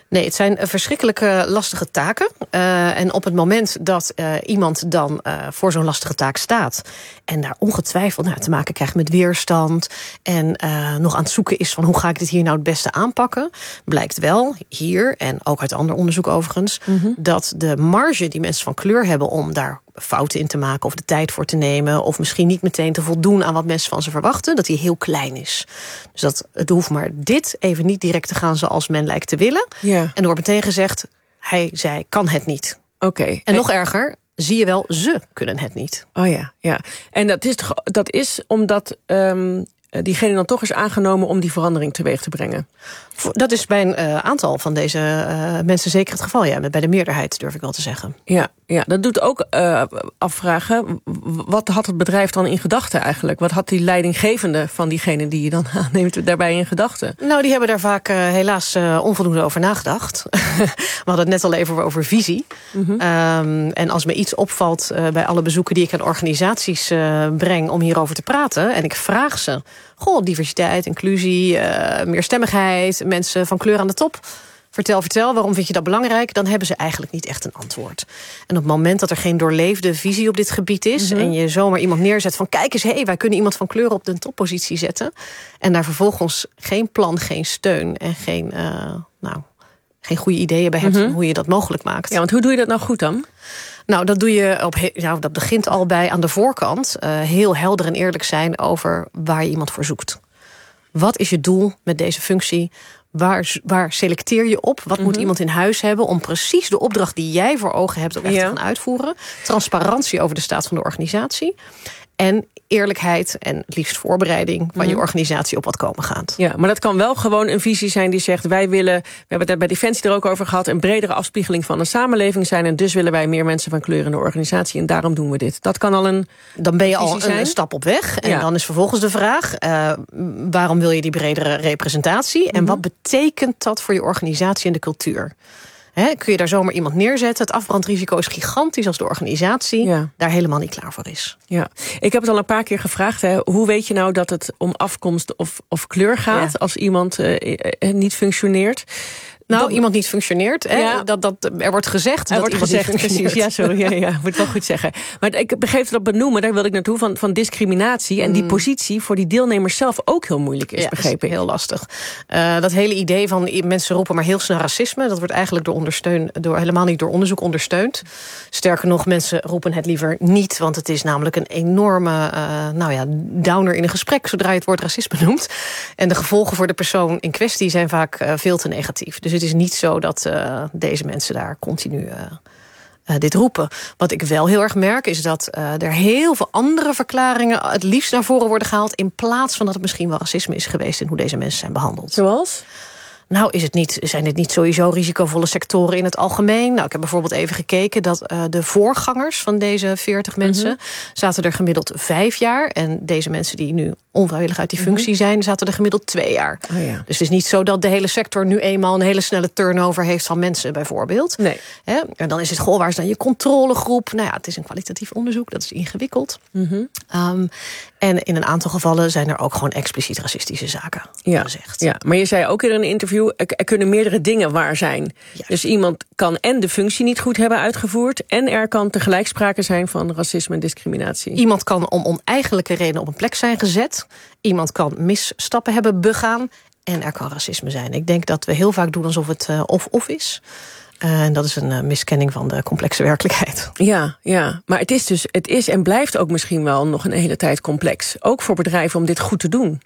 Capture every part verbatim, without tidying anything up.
Nee, het zijn uh, verschrikkelijke lastige taken. Uh, en op het moment dat uh, iemand dan uh, voor zo'n lastige taak staat en daar ongetwijfeld nou, te maken krijgt met weerstand en uh, nog aan het zoeken is van hoe ga ik dit hier nou het beste aanpakken, blijkt wel hier, en ook uit ander onderzoek overigens, mm-hmm. dat de marge die mensen van kleur hebben om daar fouten in te maken of de tijd voor te nemen of misschien niet meteen te voldoen aan wat mensen van ze verwachten, dat die heel klein is. Dus dat het hoeft maar dit even niet direct te gaan zoals men lijkt te willen. Ja. En er wordt meteen gezegd, hij, zij kan het niet. Oké. Okay. En nog erger, zie je wel, ze kunnen het niet. Oh ja, ja. En dat is, dat is omdat um, diegene dan toch is aangenomen om die verandering teweeg te brengen. Dat is bij een uh, aantal van deze uh, mensen zeker het geval. Ja, bij de meerderheid durf ik wel te zeggen. Ja, ja, dat doet ook uh, afvragen. Wat had het bedrijf dan in gedachten eigenlijk? Wat had die leidinggevende van diegene die je dan aanneemt daarbij in gedachten? Nou, die hebben daar vaak uh, helaas uh, onvoldoende over nagedacht. We hadden het net al even over visie. Mm-hmm. Um, en als me iets opvalt uh, bij alle bezoeken die ik aan organisaties uh, breng om hierover te praten, en ik vraag ze, goh, diversiteit, inclusie, uh, meerstemmigheid, mensen van kleur aan de top. Vertel, vertel, waarom vind je dat belangrijk? Dan hebben ze eigenlijk niet echt een antwoord. En op het moment dat er geen doorleefde visie op dit gebied is, mm-hmm. en je zomaar iemand neerzet van kijk eens, hé, hey, wij kunnen iemand van kleur op de toppositie zetten, en daar vervolgens geen plan, geen steun en geen, uh, nou, geen goede ideeën bij hebt mm-hmm. hoe je dat mogelijk maakt. Ja, want hoe doe je dat nou goed dan? Nou, dat doe je op. Nou, dat begint al bij aan de voorkant uh, heel helder en eerlijk zijn over waar je iemand voor zoekt. Wat is je doel met deze functie? Waar, waar selecteer je op? Wat mm-hmm. moet iemand in huis hebben om precies de opdracht die jij voor ogen hebt ook echt ja. te gaan uitvoeren? Transparantie over de staat van de organisatie. En eerlijkheid en het liefst voorbereiding van mm-hmm. je organisatie op wat komen gaat. Ja, maar dat kan wel gewoon een visie zijn die zegt, wij willen, we hebben het bij Defensie er ook over gehad, een bredere afspiegeling van een samenleving zijn en dus willen wij meer mensen van kleur in de organisatie en daarom doen we dit. Dat kan al een Dan ben je al een, een stap op weg. En ja. dan is vervolgens de vraag, uh, waarom wil je die bredere representatie? Mm-hmm. En wat betekent dat voor je organisatie en de cultuur? He, kun je daar zomaar iemand neerzetten? Het afbrandrisico is gigantisch als de organisatie ja. daar helemaal niet klaar voor is. Ja, ik heb het al een paar keer gevraagd. Hè. Hoe weet je nou dat het om afkomst of, of kleur gaat ja. als iemand uh, niet functioneert? Nou, dat, iemand niet functioneert. Hè? Ja. Dat, dat, er wordt gezegd er dat wordt iemand gezegd, niet functioneert. Precies, ja, sorry, ja, ja, moet wel goed zeggen. Maar ik begreep het op benoemen, daar wilde ik naartoe, van, van discriminatie. En die mm. positie voor die deelnemers zelf ook heel moeilijk is, ja, begrepen. Is heel lastig. Uh, dat hele idee van mensen roepen maar heel snel racisme, dat wordt eigenlijk door ondersteun, door, helemaal niet door onderzoek ondersteund. Sterker nog, mensen roepen het liever niet, want het is namelijk een enorme uh, nou ja, downer in een gesprek, zodra je het woord racisme noemt. En de gevolgen voor de persoon in kwestie zijn vaak uh, veel te negatief. Dus het is niet zo dat uh, deze mensen daar continu uh, uh, dit roepen. Wat ik wel heel erg merk is dat uh, er heel veel andere verklaringen het liefst naar voren worden gehaald, in plaats van dat het misschien wel racisme is geweest in hoe deze mensen zijn behandeld. Zoals? Nou, is het niet, zijn dit niet sowieso risicovolle sectoren in het algemeen? Nou, ik heb bijvoorbeeld even gekeken dat uh, de voorgangers van deze veertig mensen mm-hmm. zaten er gemiddeld vijf jaar. En deze mensen die nu onvrijwillig uit die functie mm-hmm. zijn, zaten er gemiddeld twee jaar. Oh ja. Dus het is niet zo dat de hele sector nu eenmaal een hele snelle turnover heeft van mensen, bijvoorbeeld. Nee. Hè? En dan is het, goh, waar is dan je controlegroep? Nou ja, het is een kwalitatief onderzoek, dat is ingewikkeld. Mm-hmm. Um, en in een aantal gevallen zijn er ook gewoon expliciet racistische zaken ja. gezegd. Ja, maar je zei ook in een interview, er kunnen meerdere dingen waar zijn. Ja. Dus iemand kan en de functie niet goed hebben uitgevoerd, en er kan tegelijk sprake zijn van racisme en discriminatie. Iemand kan om oneigenlijke redenen op een plek zijn gezet. Iemand kan misstappen hebben begaan. En er kan racisme zijn. Ik denk dat we heel vaak doen alsof het uh, of-of is. Uh, en dat is een uh, miskenning van de complexe werkelijkheid. Ja, ja, maar het is dus, het is en blijft ook misschien wel nog een hele tijd complex. Ook voor bedrijven om dit goed te doen.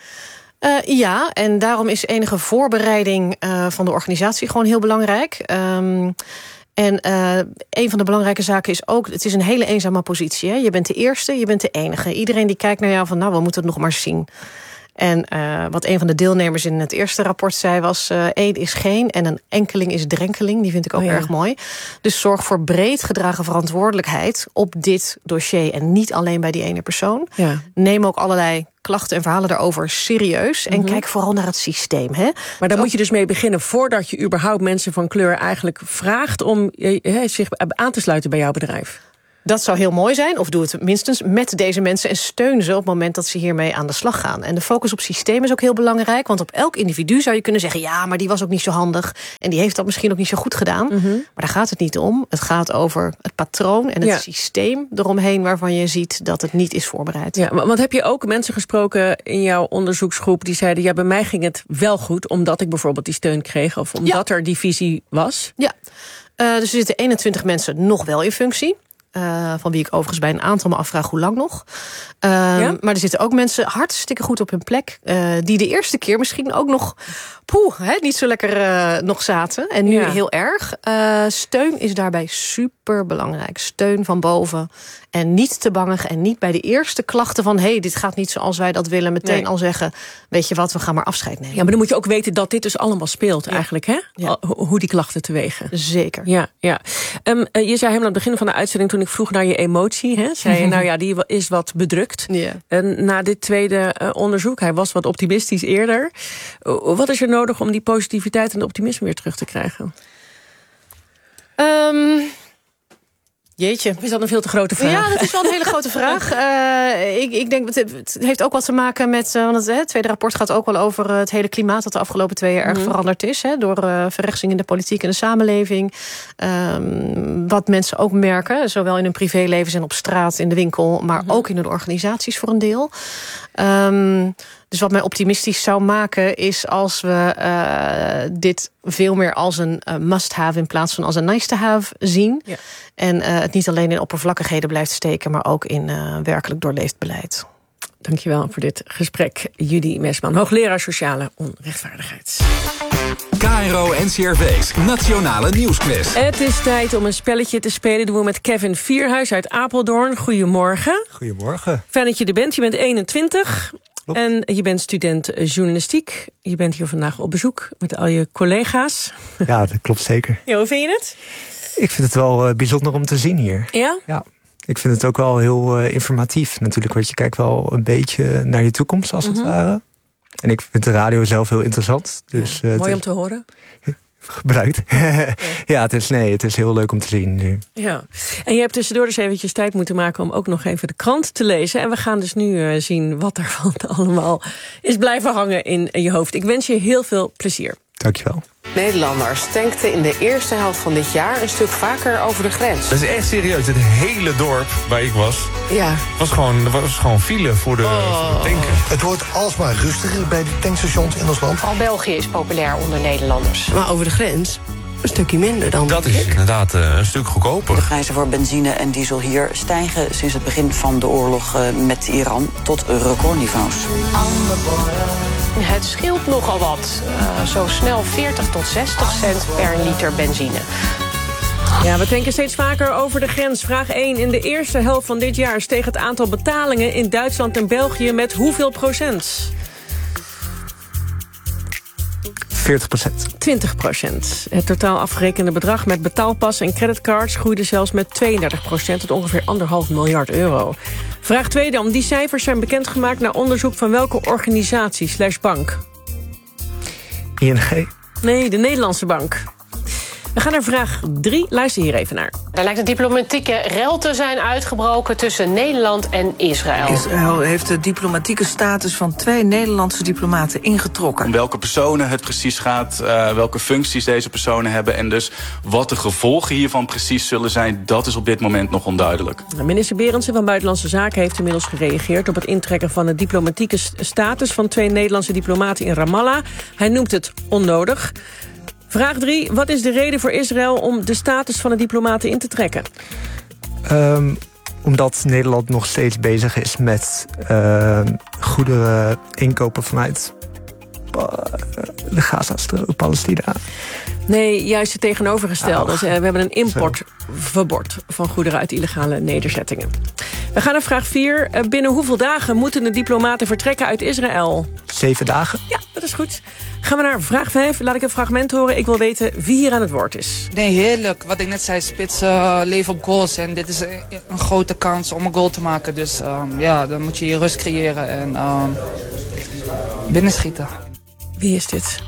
Uh, ja, en daarom is enige voorbereiding uh, van de organisatie gewoon heel belangrijk. Um, En uh, een van de belangrijke zaken is ook, het is een hele eenzame positie. Hè? Je bent de eerste, je bent de enige. Iedereen die kijkt naar jou van, nou, we moeten het nog maar zien. En uh, wat een van de deelnemers in het eerste rapport zei was, uh, één is geen en een enkeling is drenkeling. Die vind ik ook oh ja. erg mooi. Dus zorg voor breed gedragen verantwoordelijkheid op dit dossier. En niet alleen bij die ene persoon. Ja. Neem ook allerlei klachten en verhalen daarover serieus. En mm-hmm. kijk vooral naar het systeem. Hè? Maar daar Zo... moet je dus mee beginnen voordat je überhaupt mensen van kleur eigenlijk vraagt om eh, zich aan te sluiten bij jouw bedrijf. Dat zou heel mooi zijn, of doe het minstens met deze mensen en steun ze op het moment dat ze hiermee aan de slag gaan. En de focus op systeem is ook heel belangrijk, want op elk individu zou je kunnen zeggen, ja, maar die was ook niet zo handig en die heeft dat misschien ook niet zo goed gedaan. Mm-hmm. Maar daar gaat het niet om. Het gaat over het patroon en het ja. systeem eromheen waarvan je ziet dat het niet is voorbereid. Ja, want heb je ook mensen gesproken in jouw onderzoeksgroep die zeiden, ja, bij mij ging het wel goed, omdat ik bijvoorbeeld die steun kreeg of omdat ja. er die visie was? Ja, uh, dus er zitten eenentwintig mensen nog wel in functie. Uh, van wie ik overigens bij een aantal me afvraag hoe lang nog. Uh, ja? Maar er zitten ook mensen hartstikke goed op hun plek. Uh, die de eerste keer misschien ook nog poeh, hè, niet zo lekker uh, nog zaten. En nu ja. heel erg. Uh, steun is daarbij super belangrijk. Steun van boven. En niet te bangig. En niet bij de eerste klachten van, hé, hey, dit gaat niet zoals wij dat willen. Meteen nee. al zeggen, weet je wat, we gaan maar afscheid nemen. Ja, maar dan moet je ook weten dat dit dus allemaal speelt ja. eigenlijk. Hè? Ja. Hoe die klachten teweeg. Zeker. Ja, ja. Um, je zei helemaal aan het begin van de uitzending, toen ik vroeg naar je emotie, hè, zei je, nou ja, die is wat bedrukt. Ja. En na dit tweede uh, onderzoek, hij was wat optimistisch eerder. Uh, wat is er nodig om die positiviteit en de optimisme weer terug te krijgen? Um... Jeetje. Is dat een veel te grote vraag? Ja, dat is wel een hele grote vraag. Uh, ik, ik denk, het, het heeft ook wat te maken met, uh, want het, het tweede rapport gaat ook wel over het hele klimaat dat de afgelopen twee jaar erg mm-hmm. veranderd is. Hè, door uh, verrechtsing in de politiek en de samenleving. Um, wat mensen ook merken, zowel in hun privéleven en op straat, in de winkel, maar mm-hmm. ook in hun organisaties voor een deel. Um, Dus wat mij optimistisch zou maken is als we uh, dit veel meer als een uh, must-have in plaats van als een nice-to-have zien. Ja. En uh, het niet alleen in oppervlakkigheden blijft steken, maar ook in uh, werkelijk doorleefd beleid. Dankjewel voor dit gesprek, Judy Mesman, hoogleraar sociale onrechtvaardigheid. K R O N C R V's Nationale Nieuwsquiz. Het is tijd om een spelletje te spelen. Dat doen we met Kevin Vierhuis uit Apeldoorn. Goedemorgen. Goedemorgen. Fijn dat je er bent. Je bent eenentwintig. Klopt. En je bent student journalistiek. Je bent hier vandaag op bezoek met al je collega's. Ja, dat klopt zeker. Ja, hoe vind je het? Ik vind het wel uh, bijzonder om te zien hier. Ja? Ja. Ik vind het ook wel heel uh, informatief natuurlijk. Want je kijkt wel een beetje naar je toekomst als mm-hmm. het ware. En ik vind de radio zelf heel interessant. Dus, uh, mooi is... om te horen. Gebruikt. Ja, ja het, is, nee, het is heel leuk om te zien nu. Ja. En je hebt tussendoor dus eventjes tijd moeten maken om ook nog even de krant te lezen. En we gaan dus nu uh, zien wat er van allemaal is blijven hangen in je hoofd. Ik wens je heel veel plezier. Dankjewel. Nederlanders tankten in de eerste helft van dit jaar een stuk vaker over de grens. Dat is echt serieus. Het hele dorp waar ik was, ja. was gewoon, was gewoon file voor de, oh. voor de tanken. Het wordt alsmaar rustiger bij de tankstations in ons land. Al België is populair onder Nederlanders. Maar over de grens een stukje minder dan. Dat is inderdaad uh, een stuk goedkoper. De prijzen voor benzine en diesel hier stijgen sinds het begin van de oorlog uh, met Iran tot recordniveaus. Het scheelt nogal wat. Uh, zo snel veertig tot zestig cent per liter benzine. Ja, we tanken steeds vaker over de grens. Vraag één. In de eerste helft van dit jaar steeg het aantal betalingen in Duitsland en België met hoeveel procent? veertig procent. twintig procent. Het totaal afgerekende bedrag met betaalpas en creditcards groeide zelfs met tweeëndertig procent tot ongeveer anderhalf miljard euro. Vraag twee dan. Die cijfers zijn bekendgemaakt na onderzoek van welke organisatie slash bank? I N G. Nee, de Nederlandse bank. We gaan naar vraag drie. Luister hier even naar. Er lijkt een diplomatieke rel te zijn uitgebroken tussen Nederland en Israël. Israël heeft de diplomatieke status van twee Nederlandse diplomaten ingetrokken. Om welke personen het precies gaat, uh, welke functies deze personen hebben en dus wat de gevolgen hiervan precies zullen zijn, dat is op dit moment nog onduidelijk. Minister Berendsen van Buitenlandse Zaken heeft inmiddels gereageerd op het intrekken van de diplomatieke status van twee Nederlandse diplomaten in Ramallah. Hij noemt het onnodig. Vraag drie. Wat is de reden voor Israël om de status van de diplomaten in te trekken? Um, omdat Nederland nog steeds bezig is met uh, goederen inkopen vanuit de Gazastrook, Palestina. Nee, juist het tegenovergestelde. Oh, we hebben een importverbod van goederen uit illegale nederzettingen. We gaan naar vraag vier. Binnen hoeveel dagen moeten de diplomaten vertrekken uit Israël? Zeven dagen. Ja, dat is goed. Gaan we naar vraag vijf. Laat ik een fragment horen. Ik wil weten wie hier aan het woord is. Nee, heerlijk. Wat ik net zei, spits uh, leven op goals. En dit is een, een grote kans om een goal te maken. Dus um, ja, dan moet je je rust creëren en um, binnenschieten. Wie is dit?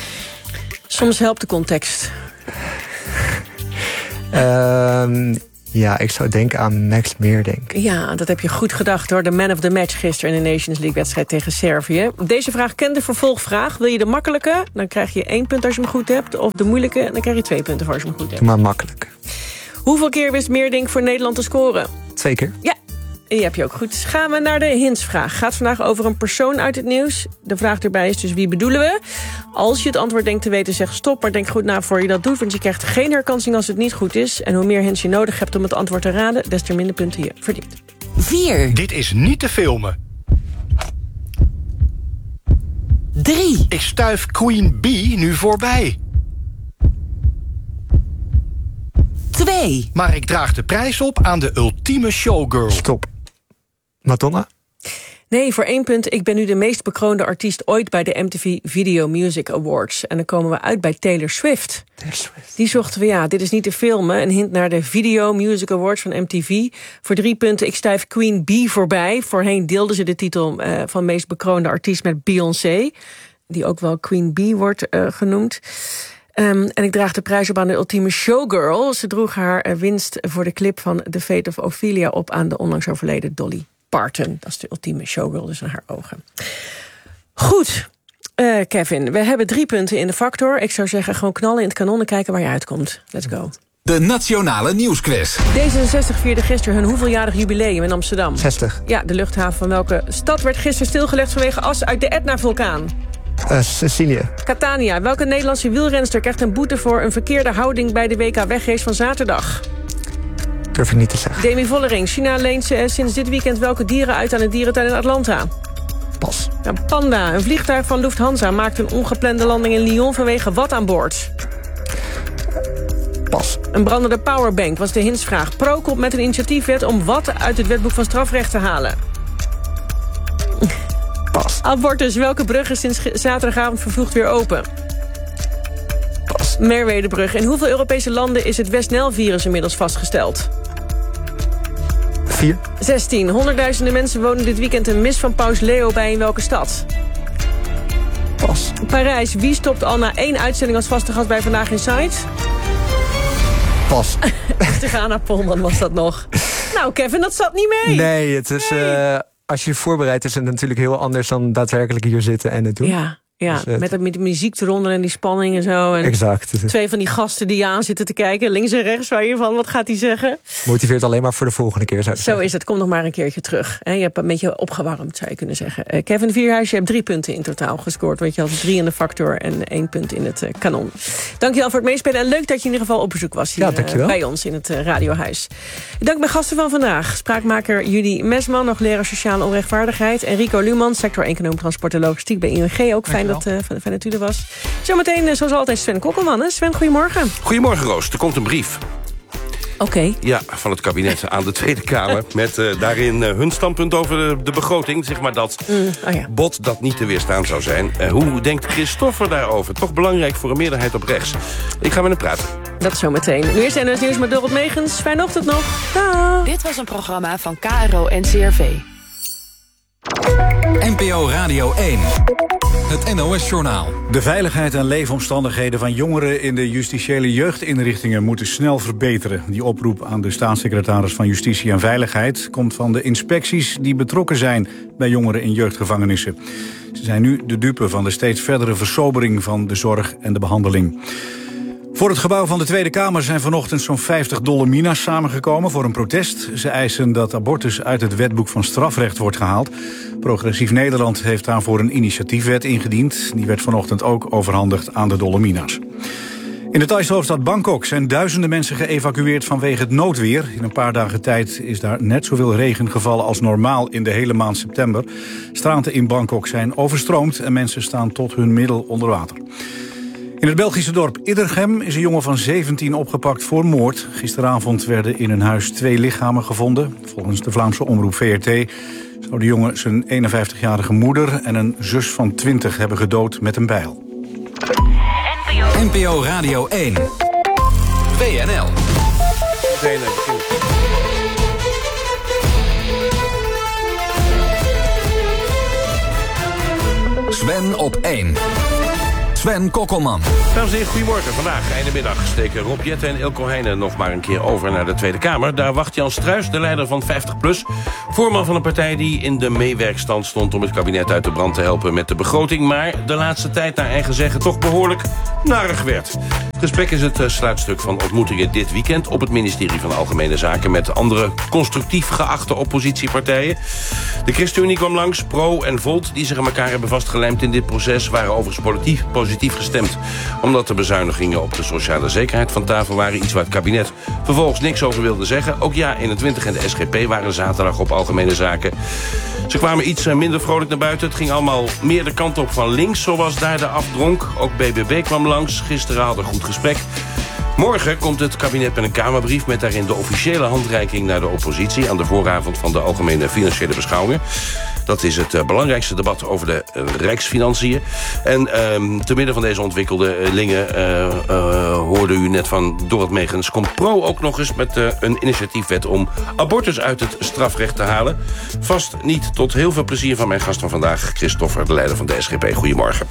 Soms helpt de context. Uh, Ja, ik zou denken aan Max Meerdink. Ja, dat heb je goed gedacht hoor. De man of the match gisteren in de Nations League-wedstrijd tegen Servië. Deze vraag kent de vervolgvraag. Wil je de makkelijke? Dan krijg je één punt als je hem goed hebt. Of de moeilijke? Dan krijg je twee punten voor als je hem goed hebt. Maar makkelijk. Hoeveel keer wist Meerdink voor Nederland te scoren? Twee keer. Ja. Die heb je ook goed. Gaan we naar de hintsvraag. Gaat vandaag over een persoon uit het nieuws. De vraag erbij is dus wie bedoelen we? Als je het antwoord denkt te weten, zeg stop. Maar denk goed na voor je dat doet. Want je krijgt geen herkansing als het niet goed is. En hoe meer hints je nodig hebt om het antwoord te raden, des te minder punten je verdient. vier. Dit is niet te filmen. drie. Ik stuif Queen Bee nu voorbij. twee. Maar ik draag de prijs op aan de ultieme showgirl. Stop. Madonna? Nee, voor één punt. Ik ben nu de meest bekroonde artiest ooit bij de M T V Video Music Awards. En dan komen we uit bij Taylor Swift. Taylor Swift. Die zochten we, ja, dit is niet te filmen. Een hint naar de Video Music Awards van M T V. Voor drie punten, ik stuif Queen Bee voorbij. Voorheen deelden ze de titel uh, van meest bekroonde artiest met Beyoncé. Die ook wel Queen Bee wordt uh, genoemd. Um, en ik draag de prijs op aan de ultieme showgirl. Ze droeg haar uh, winst voor de clip van The Fate of Ophelia op aan de onlangs overleden Dolly Parton. Dat is de ultieme showgirl, dus in haar ogen. Goed, uh, Kevin, we hebben drie punten in de factor. Ik zou zeggen, gewoon knallen in het kanon en kijken waar je uitkomt. Let's go. De Nationale Nieuwsquiz. D zesenzestig vierde gisteren hun hoeveeljarig jubileum in Amsterdam? zestig. Ja, de luchthaven van welke stad werd gisteren stilgelegd vanwege as uit de Etna-vulkaan? Uh, Sicilië. Catania. Welke Nederlandse wielrenster krijgt een boete voor een verkeerde houding bij de W K wegrace van zaterdag? Durf ik niet te zeggen. Demi Vollering. China leent uh, sinds dit weekend welke dieren uit aan de dierentuin in Atlanta? Pas. Een panda. Een vliegtuig van Lufthansa maakt een ongeplande landing in Lyon vanwege wat aan boord? Pas. Een brandende powerbank was de hintsvraag. Pro komt met een initiatiefwet om wat uit het wetboek van strafrecht te halen? Pas. Abortus. Welke brug is sinds zaterdagavond vervroegd weer open? Pas. Merwedebrug. In hoeveel Europese landen is het West-Nijl-virus inmiddels vastgesteld? Vier. zestien. Honderdduizenden mensen wonen dit weekend een mis van paus Leo bij in welke stad? Pas. Parijs. Wie stopt al na één uitzending als vaste gast bij Vandaag Inside? Pas. Stefana Polman was dat nog. Nou, Kevin, dat zat niet mee. Nee, het is... Nee. Uh, als je je voorbereidt is het natuurlijk heel anders dan daadwerkelijk hier zitten en het doen. Ja. Ja, dus het... met, met de muziek eronder en die spanning en zo. En exact. Twee van die gasten die je aan zitten te kijken, links en rechts, waar je van, wat gaat hij zeggen? Motiveert alleen maar voor de volgende keer, zou ik Zo zeggen. is het, kom nog maar een keertje terug. Je hebt een beetje opgewarmd, zou je kunnen zeggen. Uh, Kevin Vierhuis, je hebt drie punten in totaal gescoord. Want je had drie in de factor en één punt in het uh, kanon. Dankjewel voor het meespelen en leuk dat je in ieder geval op bezoek was hier ja, uh, bij ons in het uh, radiohuis. Ik dank mijn gasten van vandaag. Spraakmaker Judy Mesman, hoogleraar sociale onrechtvaardigheid. En Rico Luman, sector econoom, transport en logistiek bij I N G. Ook fijn dat, uh, fijn dat u er was. Zometeen, zoals altijd, Sven Kokkelman. Hè? Sven, goedemorgen. Goedemorgen, Roos. Er komt een brief. Oké. Okay. Ja, van het kabinet aan de Tweede Kamer. Met uh, daarin uh, hun standpunt over de, de begroting. Zeg maar dat mm, oh ja. bod dat niet te weerstaan zou zijn. Uh, hoe denkt Christoffer daarover? Toch belangrijk voor een meerderheid op rechts. Ik ga met hem praten. Dat zometeen. Nu is N O S Nieuws met Dorot Megens. Fijne ochtend nog. Dag. Dit was een programma van K R O en C R V. N P O Radio één. Het N O S-journaal. De veiligheid en leefomstandigheden van jongeren in de justitiële jeugdinrichtingen moeten snel verbeteren. Die oproep aan de staatssecretaris van Justitie en Veiligheid komt van de inspecties die betrokken zijn bij jongeren in jeugdgevangenissen. Ze zijn nu de dupe van de steeds verdere versobering van de zorg en de behandeling. Voor het gebouw van de Tweede Kamer zijn vanochtend zo'n vijftig Dolomina's samengekomen voor een protest. Ze eisen dat abortus uit het wetboek van strafrecht wordt gehaald. Progressief Nederland heeft daarvoor een initiatiefwet ingediend. Die werd vanochtend ook overhandigd aan de Dolomina's. In de Thaise hoofdstad Bangkok zijn duizenden mensen geëvacueerd vanwege het noodweer. In een paar dagen tijd is daar net zoveel regen gevallen als normaal in de hele maand september. Straten in Bangkok zijn overstroomd en mensen staan tot hun middel onder water. In het Belgische dorp Iddergem is een jongen van zeventien opgepakt voor moord. Gisteravond werden in een huis twee lichamen gevonden. Volgens de Vlaamse omroep V R T zou de jongen zijn eenenvijftigjarige moeder en een zus van twintig hebben gedood met een bijl. N P O Radio één. W N L. Sven op één. Sven Kokkelman. Dames en heren, goedemorgen. Vandaag, einde middag, steken Rob Jetten en Ilko Heijnen nog maar een keer over naar de Tweede Kamer. Daar wacht Jan Struijs, de leider van vijftig plus, voorman van een partij die in de meewerkstand stond om het kabinet uit de brand te helpen met de begroting, maar de laatste tijd naar eigen zeggen toch behoorlijk narig werd. Het gesprek is het sluitstuk van ontmoetingen dit weekend op het ministerie van Algemene Zaken met andere constructief geachte oppositiepartijen. De ChristenUnie kwam langs, Pro en Volt, die zich aan elkaar hebben vastgelijmd in dit proces, waren overigens positief, positief gestemd, omdat de bezuinigingen op de sociale zekerheid van tafel waren, iets waar het kabinet vervolgens niks over wilde zeggen. Ook Ja eenentwintig en de S G P waren zaterdag op Algemene Zaken. Ze kwamen iets minder vrolijk naar buiten. Het ging allemaal meer de kant op van links, zoals daar de afdronk. Ook B B B kwam langs. Gisteren hadden we een goed gesprek. Morgen komt het kabinet met een Kamerbrief met daarin de officiële handreiking naar de oppositie aan de vooravond van de Algemene Financiële Beschouwingen. Dat is het uh, belangrijkste debat over de uh, rijksfinanciën. En uh, te midden van deze ontwikkelingen uh, uh, hoorde u net van Dorot Megens. Komt Pro ook nog eens met uh, een initiatiefwet om abortus uit het strafrecht te halen. Vast niet tot heel veel plezier van mijn gast van vandaag, Christoffer, de leider van de S G P. Goedemorgen.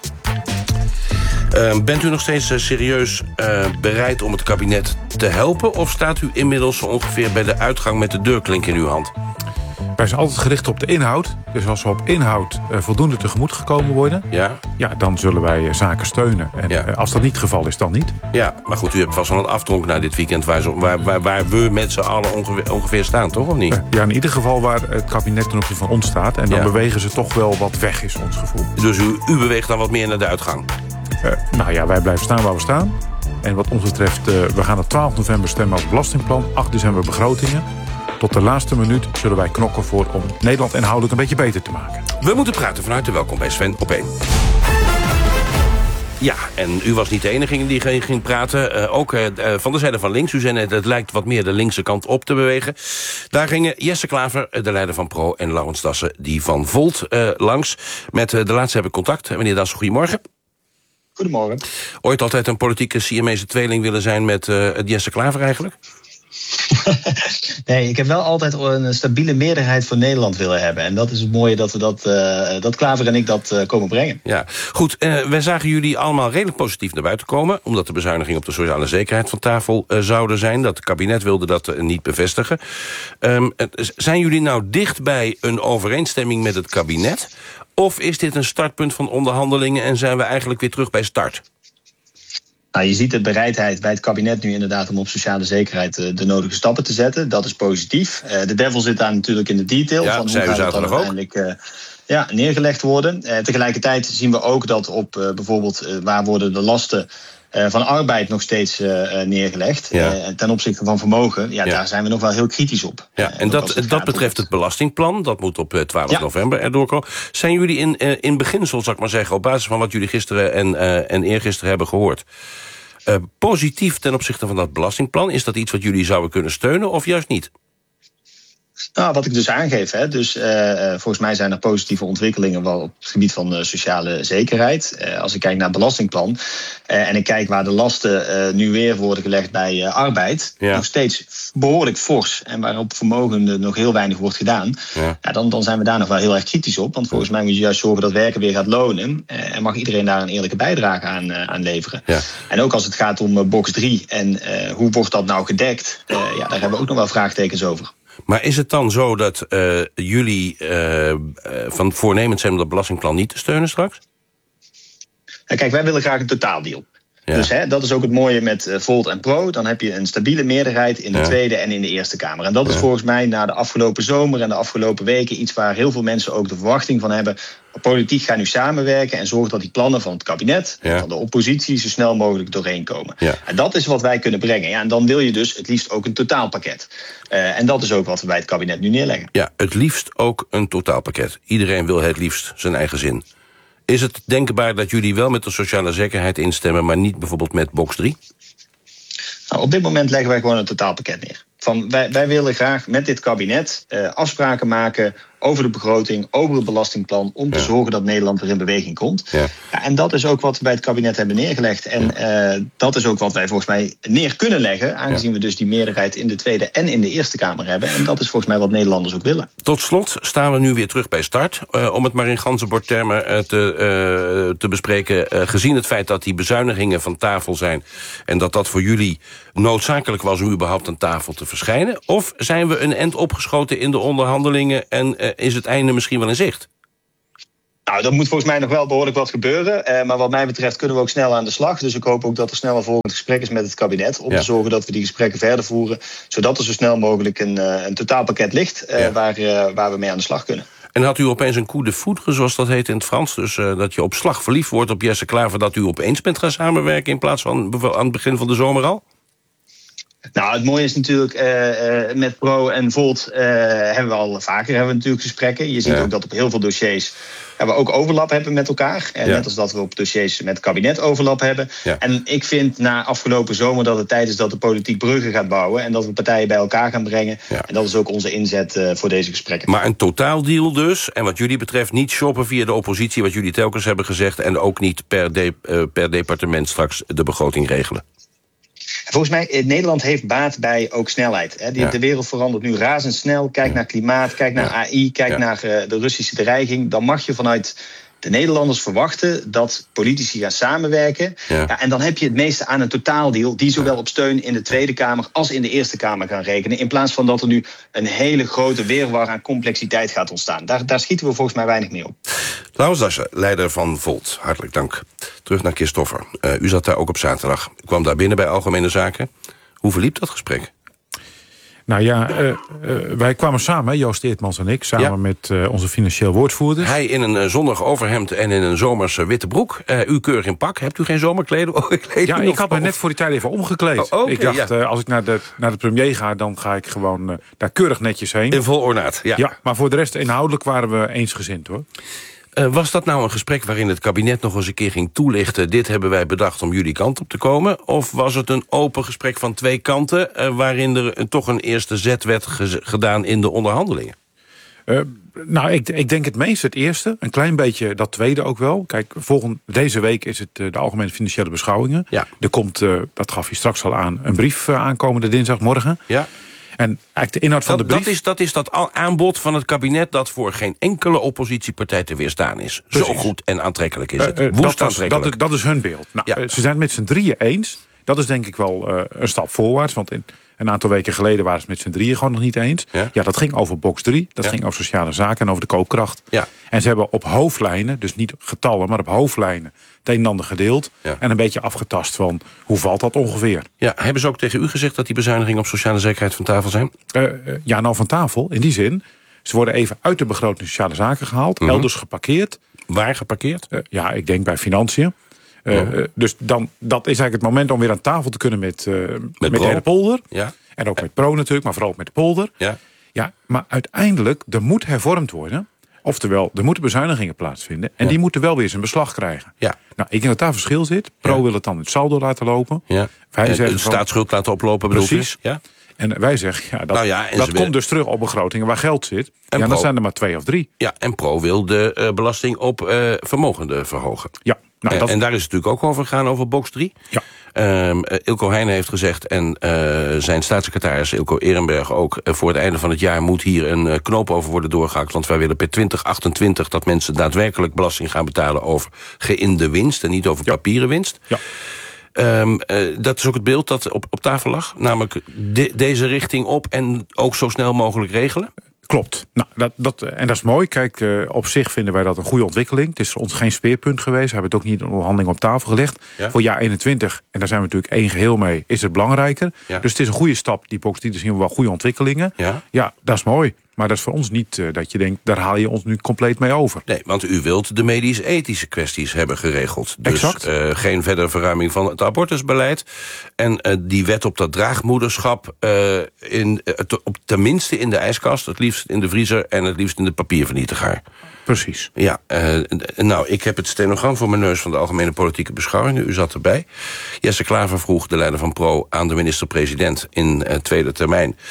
Uh, bent u nog steeds uh, serieus uh, bereid om het kabinet te helpen? Of staat u inmiddels zo ongeveer bij de uitgang met de deurklink in uw hand? Wij zijn altijd gericht op de inhoud. Dus als we op inhoud uh, voldoende tegemoet gekomen worden, ja. Ja, dan zullen wij uh, zaken steunen. En ja. uh, als dat niet het geval is, dan niet. Ja, maar goed, u hebt vast wel een afdronk na dit weekend waar, zo, waar, waar, waar we met z'n allen ongeveer, ongeveer staan, toch? Of niet? Uh, ja, in ieder geval waar het kabinet ten opzichte van ons staat. En dan ja. bewegen ze toch wel wat weg, is ons gevoel. Dus u, u beweegt dan wat meer naar de uitgang? Uh, nou ja, wij blijven staan waar we staan. En wat ons betreft, uh, we gaan op twaalf november stemmen over het belastingplan. acht december begrotingen. Tot de laatste minuut zullen wij knokken voor om Nederland inhoudelijk een beetje beter te maken. We moeten praten. Van harte welkom bij Sven op één. Ja, en u was niet de enige die ging praten. Uh, ook uh, van de zijde van links. U zei net, het lijkt wat meer de linkse kant op te bewegen. Daar gingen Jesse Klaver, de leider van Pro, en Laurens Dassen, die van Volt, uh, langs. Met uh, de laatste heb ik contact. Meneer Dassen, goedemorgen. Goedemorgen. Ooit altijd een politieke Siamese tweeling willen zijn met uh, Jesse Klaver eigenlijk? Nee, ik heb wel altijd een stabiele meerderheid voor Nederland willen hebben. En dat is het mooie dat we dat, uh, dat Klaver en ik dat uh, komen brengen. Ja, goed. Uh, wij zagen jullie allemaal redelijk positief naar buiten komen, omdat de bezuinigingen op de sociale zekerheid van tafel uh, zouden zijn. Dat het kabinet wilde dat uh, niet bevestigen. Um, uh, zijn jullie nou dicht bij een overeenstemming met het kabinet? Of is dit een startpunt van onderhandelingen en zijn we eigenlijk weer terug bij start? Nou, je ziet de bereidheid bij het kabinet nu inderdaad om op sociale zekerheid uh, de nodige stappen te zetten. Dat is positief. Uh, de devil zit daar natuurlijk in de detail. Ja, van zei hoe u gaat het dan uiteindelijk uiteindelijk uh, ja, neergelegd worden. Uh, tegelijkertijd zien we ook dat op uh, bijvoorbeeld uh, waar worden de lasten Uh, van arbeid nog steeds uh, neergelegd. Ja. Uh, ten opzichte van vermogen, ja, ja, daar zijn we nog wel heel kritisch op. Ja, uh, en dat, dat betreft het belastingplan, dat moet op twaalf ja. november erdoor komen. Zijn jullie in, uh, in beginsel, zal ik maar zeggen, op basis van wat jullie gisteren en, uh, en eergisteren hebben gehoord, uh, positief ten opzichte van dat belastingplan? Is dat iets wat jullie zouden kunnen steunen of juist niet? Nou, wat ik dus aangeef, hè, dus uh, volgens mij zijn er positieve ontwikkelingen wel op het gebied van uh, sociale zekerheid. Uh, als ik kijk naar het belastingplan uh, en ik kijk waar de lasten uh, nu weer worden gelegd bij uh, arbeid, ja. nog steeds behoorlijk fors en waarop vermogen nog heel weinig wordt gedaan, ja. Ja, dan, dan zijn we daar nog wel heel erg kritisch op. Want volgens mij moet je juist zorgen dat werken weer gaat lonen uh, en mag iedereen daar een eerlijke bijdrage aan, uh, aan leveren. Ja. En ook als het gaat om uh, box drie en uh, hoe wordt dat nou gedekt, uh, ja, daar hebben we ook nog wel vraagtekens over. Maar is het dan zo dat uh, jullie uh, uh, van voornemens zijn om dat belastingplan niet te steunen straks? Ja, kijk, wij willen graag een totaaldeal. Ja. Dus hè, dat is ook het mooie met uh, Volt en Pro. Dan heb je een stabiele meerderheid in de ja. Tweede en in de Eerste Kamer. En dat is ja. volgens mij na de afgelopen zomer en de afgelopen weken iets waar heel veel mensen ook de verwachting van hebben. Politiek gaan nu samenwerken en zorgen dat die plannen van het kabinet ja. en van de oppositie zo snel mogelijk doorheen komen. Ja. En dat is wat wij kunnen brengen. Ja, en dan wil je dus het liefst ook een totaalpakket. Uh, en dat is ook wat we bij het kabinet nu neerleggen. Ja, het liefst ook een totaalpakket. Iedereen wil het liefst zijn eigen zin. Is het denkbaar dat jullie wel met de sociale zekerheid instemmen, maar niet bijvoorbeeld met box drie? Nou, op dit moment leggen wij gewoon een totaalpakket neer. Van, wij, wij willen graag met dit kabinet uh, afspraken maken over de begroting, over het belastingplan, om te ja. zorgen dat Nederland weer in beweging komt. Ja. Ja, en dat is ook wat we bij het kabinet hebben neergelegd. En ja. uh, dat is ook wat wij volgens mij neer kunnen leggen, aangezien ja. we dus die meerderheid in de Tweede en in de Eerste Kamer hebben. En dat is volgens mij wat Nederlanders ook willen. Tot slot staan we nu weer terug bij start. Uh, om het maar in ganzenbordtermen uh, te, uh, te bespreken. Uh, gezien het feit dat die bezuinigingen van tafel zijn en dat dat voor jullie noodzakelijk was om überhaupt aan tafel te verschijnen? Of zijn we een end opgeschoten in de onderhandelingen en uh, is het einde misschien wel in zicht? Nou, dat moet volgens mij nog wel behoorlijk wat gebeuren. Uh, maar wat mij betreft kunnen we ook snel aan de slag. Dus ik hoop ook dat er snel een volgend gesprek is met het kabinet. Om ja. te zorgen dat we die gesprekken verder voeren. Zodat er zo snel mogelijk een, uh, een totaalpakket ligt uh, ja. waar, uh, waar we mee aan de slag kunnen. En had u opeens een coup de foudre, zoals dat heet in het Frans? Dus uh, dat je op slag verliefd wordt op Jesse Klaver, dat u opeens bent gaan samenwerken in plaats van aan het begin van de zomer al? Nou, het mooie is natuurlijk, uh, uh, met Pro en Volt uh, hebben we al vaker hebben we natuurlijk gesprekken. Je ziet ja. ook dat op heel veel dossiers ja, we ook overlap hebben met elkaar. En ja. net als dat we op dossiers met het kabinet overlap hebben. Ja. En ik vind na afgelopen zomer dat het tijd is dat de politiek bruggen gaat bouwen. En dat we partijen bij elkaar gaan brengen. Ja. En dat is ook onze inzet uh, voor deze gesprekken. Maar een totaaldeal dus. En wat jullie betreft niet shoppen via de oppositie, wat jullie telkens hebben gezegd. En ook niet per, de, uh, per departement straks de begroting regelen. Volgens mij, Nederland heeft baat bij ook snelheid. Hè. De, ja. de wereld verandert nu razendsnel. Kijk ja. naar klimaat, kijk naar ja. A I, kijk ja. naar uh, de Russische dreiging. Dan mag je vanuit de Nederlanders verwachten dat politici gaan samenwerken. Ja. Ja, en dan heb je het meeste aan een totaaldeal die zowel op steun in de Tweede Kamer als in de Eerste Kamer gaan rekenen. In plaats van dat er nu een hele grote wirwar aan complexiteit gaat ontstaan. Daar, daar schieten we volgens mij weinig mee op. Laurens Dassen, leider van Volt. Hartelijk dank. Terug naar Christoffer. Uh, u zat daar ook op zaterdag. U kwam daar binnen bij Algemene Zaken. Hoe verliep dat gesprek? Nou ja, uh, uh, wij kwamen samen, Joost Eertmans en ik, samen ja. met uh, onze financieel woordvoerder. Hij in een uh, zonnig overhemd en in een zomerse witte broek. Uh, u keurig in pak. Hebt u geen zomerkleden? Oh, ja, ik had me net voor die tijd even omgekleed. Oh, okay, ik dacht, ja. uh, als ik naar de, naar de premier ga, dan ga ik gewoon uh, daar keurig netjes heen. In vol ornaat, ja. Ja, maar voor de rest, inhoudelijk waren we eensgezind, hoor. Uh, was dat nou een gesprek waarin het kabinet nog eens een keer ging toelichten, dit hebben wij bedacht om jullie kant op te komen? Of was het een open gesprek van twee kanten, uh, waarin er uh, toch een eerste zet werd ge- gedaan in de onderhandelingen? Uh, nou, ik, ik denk het meest het eerste. Een klein beetje dat tweede ook wel. Kijk, volgende, deze week is het uh, de Algemene Financiële Beschouwingen. Ja. Er komt, uh, dat gaf je straks al aan, een brief uh, aankomende dinsdagmorgen. Ja. En eigenlijk de inhoud van dat, de brief... Dat is, dat is dat aanbod van het kabinet dat voor geen enkele oppositiepartij te weerstaan is. Precies. Zo goed en aantrekkelijk is het. Uh, uh, Woest dat, aantrekkelijk. Dat, dat is hun beeld. Nou, ja. uh, ze zijn het met z'n drieën eens. Dat is denk ik wel uh, een stap voorwaarts. Want in, een aantal weken geleden waren ze het met z'n drieën gewoon nog niet eens. Ja, ja dat ging over box drie. Dat ja. ging over sociale zaken en over de koopkracht. Ja. En ze hebben op hoofdlijnen, dus niet getallen, maar op hoofdlijnen het een en ander gedeeld. Ja. En een beetje afgetast van hoe valt dat ongeveer. Ja, hebben ze ook tegen u gezegd dat die bezuinigingen op sociale zekerheid van tafel zijn? Uh, uh, ja, nou van tafel. In die zin, ze worden even uit de begroting sociale zaken gehaald. Mm-hmm. Elders geparkeerd. Waar geparkeerd? Uh, ja, ik denk bij financiën. Uh, oh. uh, dus dan, dat is eigenlijk het moment om weer aan tafel te kunnen met, uh, met, met de hele polder. Ja. En ook met Pro natuurlijk, maar vooral ook met de polder. Ja. Ja, maar uiteindelijk, er moet hervormd worden. Oftewel, er moeten bezuinigingen plaatsvinden. En ja. die moeten wel weer zijn beslag krijgen. Ja. Nou, ik denk dat daar verschil zit. Pro ja. wil het dan het saldo laten lopen. Ja. Wij en zeggen de staatsschuld laten oplopen, bedoel precies. Ja. En wij zeggen, ja, dat, nou ja, dat komt willen... dus terug op begrotingen waar geld zit. En ja, Pro... dan zijn er maar twee of drie. Ja, en Pro wil de uh, belasting op uh, vermogenden verhogen. Ja. Nou, en, dat... en daar is het natuurlijk ook over gegaan, over box drie. Ja. Um, Ilko Heijnen heeft gezegd, en uh, zijn staatssecretaris Ilko Ehrenberg ook, uh, voor het einde van het jaar moet hier een uh, knoop over worden doorgehakt. Want wij willen per twintig achtentwintig dat mensen daadwerkelijk belasting gaan betalen over geïnde winst en niet over ja. papieren winst. Ja. Um, uh, dat is ook het beeld dat op, op tafel lag. Namelijk de, deze richting op en ook zo snel mogelijk regelen. Klopt. Nou, dat, dat, en dat is mooi. Kijk, uh, op zich vinden wij dat een goede ontwikkeling. Het is voor ons geen speerpunt geweest. We hebben het ook niet in onderhandeling op tafel gelegd. Ja. Voor jaar eenentwintig, en daar zijn we natuurlijk één geheel mee, is het belangrijker. Ja. Dus het is een goede stap. Die box die zien we wel goede ontwikkelingen. Ja. ja, dat is mooi. Maar dat is voor ons niet uh, dat je denkt, daar haal je ons nu compleet mee over. Nee, want u wilt de medisch-ethische kwesties hebben geregeld. Dus exact. Uh, geen verdere verruiming van het abortusbeleid. En uh, die wet op dat draagmoederschap, uh, in, uh, te, op, tenminste in de ijskast, het liefst in de vriezer en het liefst in de papiervernietiger. Precies. Ja, uh, nou, ik heb het stenogram voor mijn neus van de Algemene Politieke Beschouwingen. U zat erbij. Jesse Klaver vroeg, de leider van Pro, aan de minister-president in uh, tweede termijn.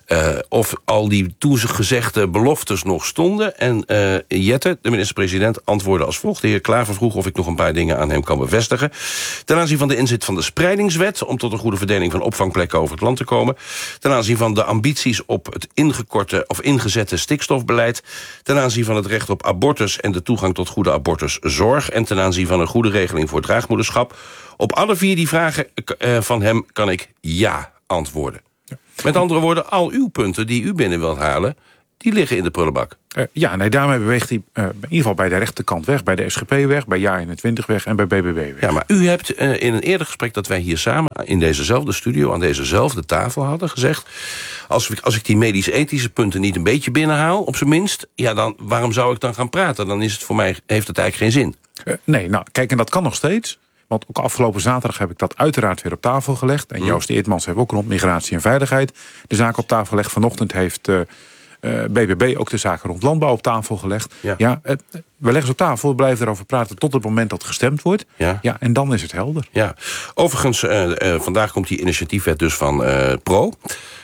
Uh, of al die toegezegde beloftes nog stonden. En uh, Jette, de minister-president, antwoordde als volgt. De heer Klaver vroeg of ik nog een paar dingen aan hem kan bevestigen. Ten aanzien van de inzet van de spreidingswet, om tot een goede verdeling van opvangplekken over het land te komen. Ten aanzien van de ambities op het ingekorte of ingezette stikstofbeleid. Ten aanzien van het recht op abortus en de toegang tot goede abortuszorg. En ten aanzien van een goede regeling voor draagmoederschap. Op alle vier die vragen uh, van hem kan ik ja antwoorden. Ja. Met andere woorden, al uw punten die u binnen wilt halen, die liggen in de prullenbak. Uh, ja, nee, daarmee beweegt hij uh, in ieder geval bij de rechterkant weg. Bij de S G P weg, bij Ja eenentwintig weg en bij B B B weg. Ja, maar u hebt uh, in een eerder gesprek dat wij hier samen in dezezelfde studio, aan dezezelfde tafel hadden gezegd, als ik, als ik die medisch-ethische punten niet een beetje binnenhaal, op zijn minst, ja, dan waarom zou ik dan gaan praten? Dan is het voor mij, heeft het eigenlijk geen zin. Uh, nee, nou, kijk, en dat kan nog steeds. Want ook afgelopen zaterdag heb ik dat uiteraard weer op tafel gelegd. En Joost Eertmans heeft ook rond migratie en veiligheid de zaak op tafel gelegd. Vanochtend heeft uh, uh, B B B ook de zaken rond landbouw op tafel gelegd. Ja, ja uh, we leggen ze op tafel, we blijven erover praten tot het moment dat gestemd wordt. Ja, ja en dan is het helder. Ja. Overigens, uh, uh, vandaag komt die initiatiefwet dus van uh, Pro.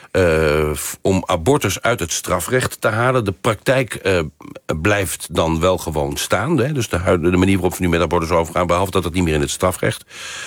Uh, om abortus uit het strafrecht te halen. De praktijk uh, blijft dan wel gewoon staan. Hè? Dus de, de manier waarop we nu met abortus overgaan, behalve dat het niet meer in het strafrecht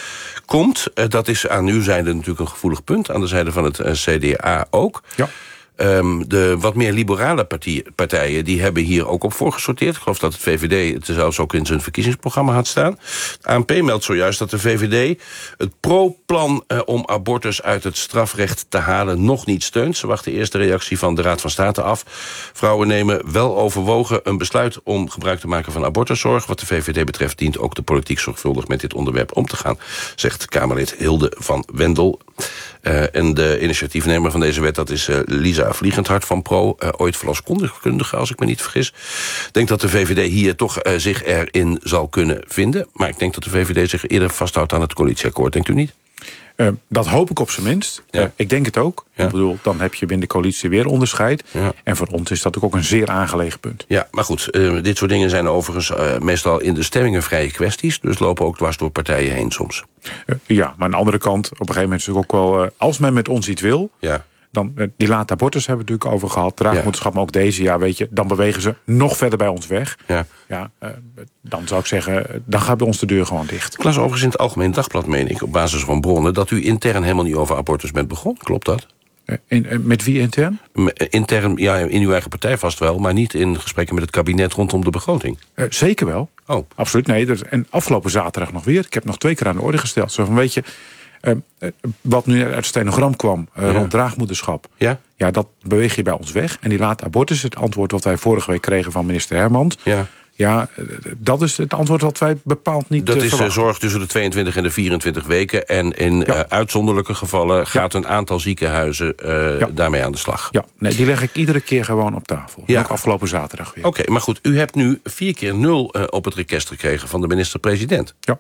komt. Uh, dat is aan uw zijde natuurlijk een gevoelig punt. Aan de zijde van het uh, C D A ook. Ja. Um, de wat meer liberale partij, partijen die hebben hier ook op voorgesorteerd. Ik geloof dat het V V D het zelfs ook in zijn verkiezingsprogramma had staan. Het A N P meldt zojuist dat de V V D het pro-plan uh, om abortus uit het strafrecht te halen nog niet steunt. Ze wachten eerst de reactie van de Raad van State af. Vrouwen nemen wel overwogen een besluit om gebruik te maken van abortuszorg. Wat de V V D betreft dient ook de politiek zorgvuldig met dit onderwerp om te gaan, zegt Kamerlid Hilde van Wendel. Uh, en de initiatiefnemer van deze wet, dat is uh, Lisa Vliegendhart van Pro, uh, ooit verloskundige, als ik me niet vergis. Ik denk dat de V V D hier toch uh, zich erin zal kunnen vinden. Maar ik denk dat de V V D zich eerder vasthoudt aan het coalitieakkoord. Denkt u niet? Uh, dat hoop ik op zijn minst. Ja. Uh, ik denk het ook. Ja. Ik bedoel, dan heb je binnen de coalitie weer onderscheid. Ja. En voor ons is dat ook een zeer aangelegen punt. Ja, maar goed, uh, dit soort dingen zijn overigens uh, meestal in de stemmingen vrije kwesties. Dus lopen ook dwars door partijen heen soms. Uh, ja, maar aan de andere kant, op een gegeven moment is het ook wel, uh, als men met ons iets wil, ja. dan, uh, die late abortus hebben we het natuurlijk over gehad. Draagmoederschap, maar ook deze jaar, weet je, dan bewegen ze nog verder bij ons weg. Ja. Ja, uh, dan zou ik zeggen, dan gaat bij ons de deur gewoon dicht. Ik las overigens in het Algemeen Dagblad, meen ik, op basis van bronnen, dat u intern helemaal niet over abortus bent begonnen. Klopt dat? Uh, in, uh, met wie intern? Intern, ja, in uw eigen partij vast wel, maar niet in gesprekken met het kabinet rondom de begroting. Uh, zeker wel. Oh. Absoluut, nee. Dus, en afgelopen zaterdag nog weer. Ik heb nog twee keer aan de orde gesteld. Zo van, weet je, uh, uh, wat nu uit het stenogram kwam uh, ja. rond draagmoederschap. Ja? Ja, dat beweeg je bij ons weg. En die late abortus, het antwoord wat wij vorige week kregen van minister Hermans. Ja. Ja, dat is het antwoord wat wij bepaald niet Dat uh, is verwachten. Zorg tussen de tweeëntwintig en de vierentwintig weken. En in ja. uh, uitzonderlijke gevallen gaat ja. een aantal ziekenhuizen uh, ja. daarmee aan de slag. Ja, nee, die leg ik iedere keer gewoon op tafel. Ja. Ook afgelopen zaterdag weer. Oké, okay, maar goed, u hebt nu vier keer nul uh, op het rekest gekregen van de minister-president. Ja.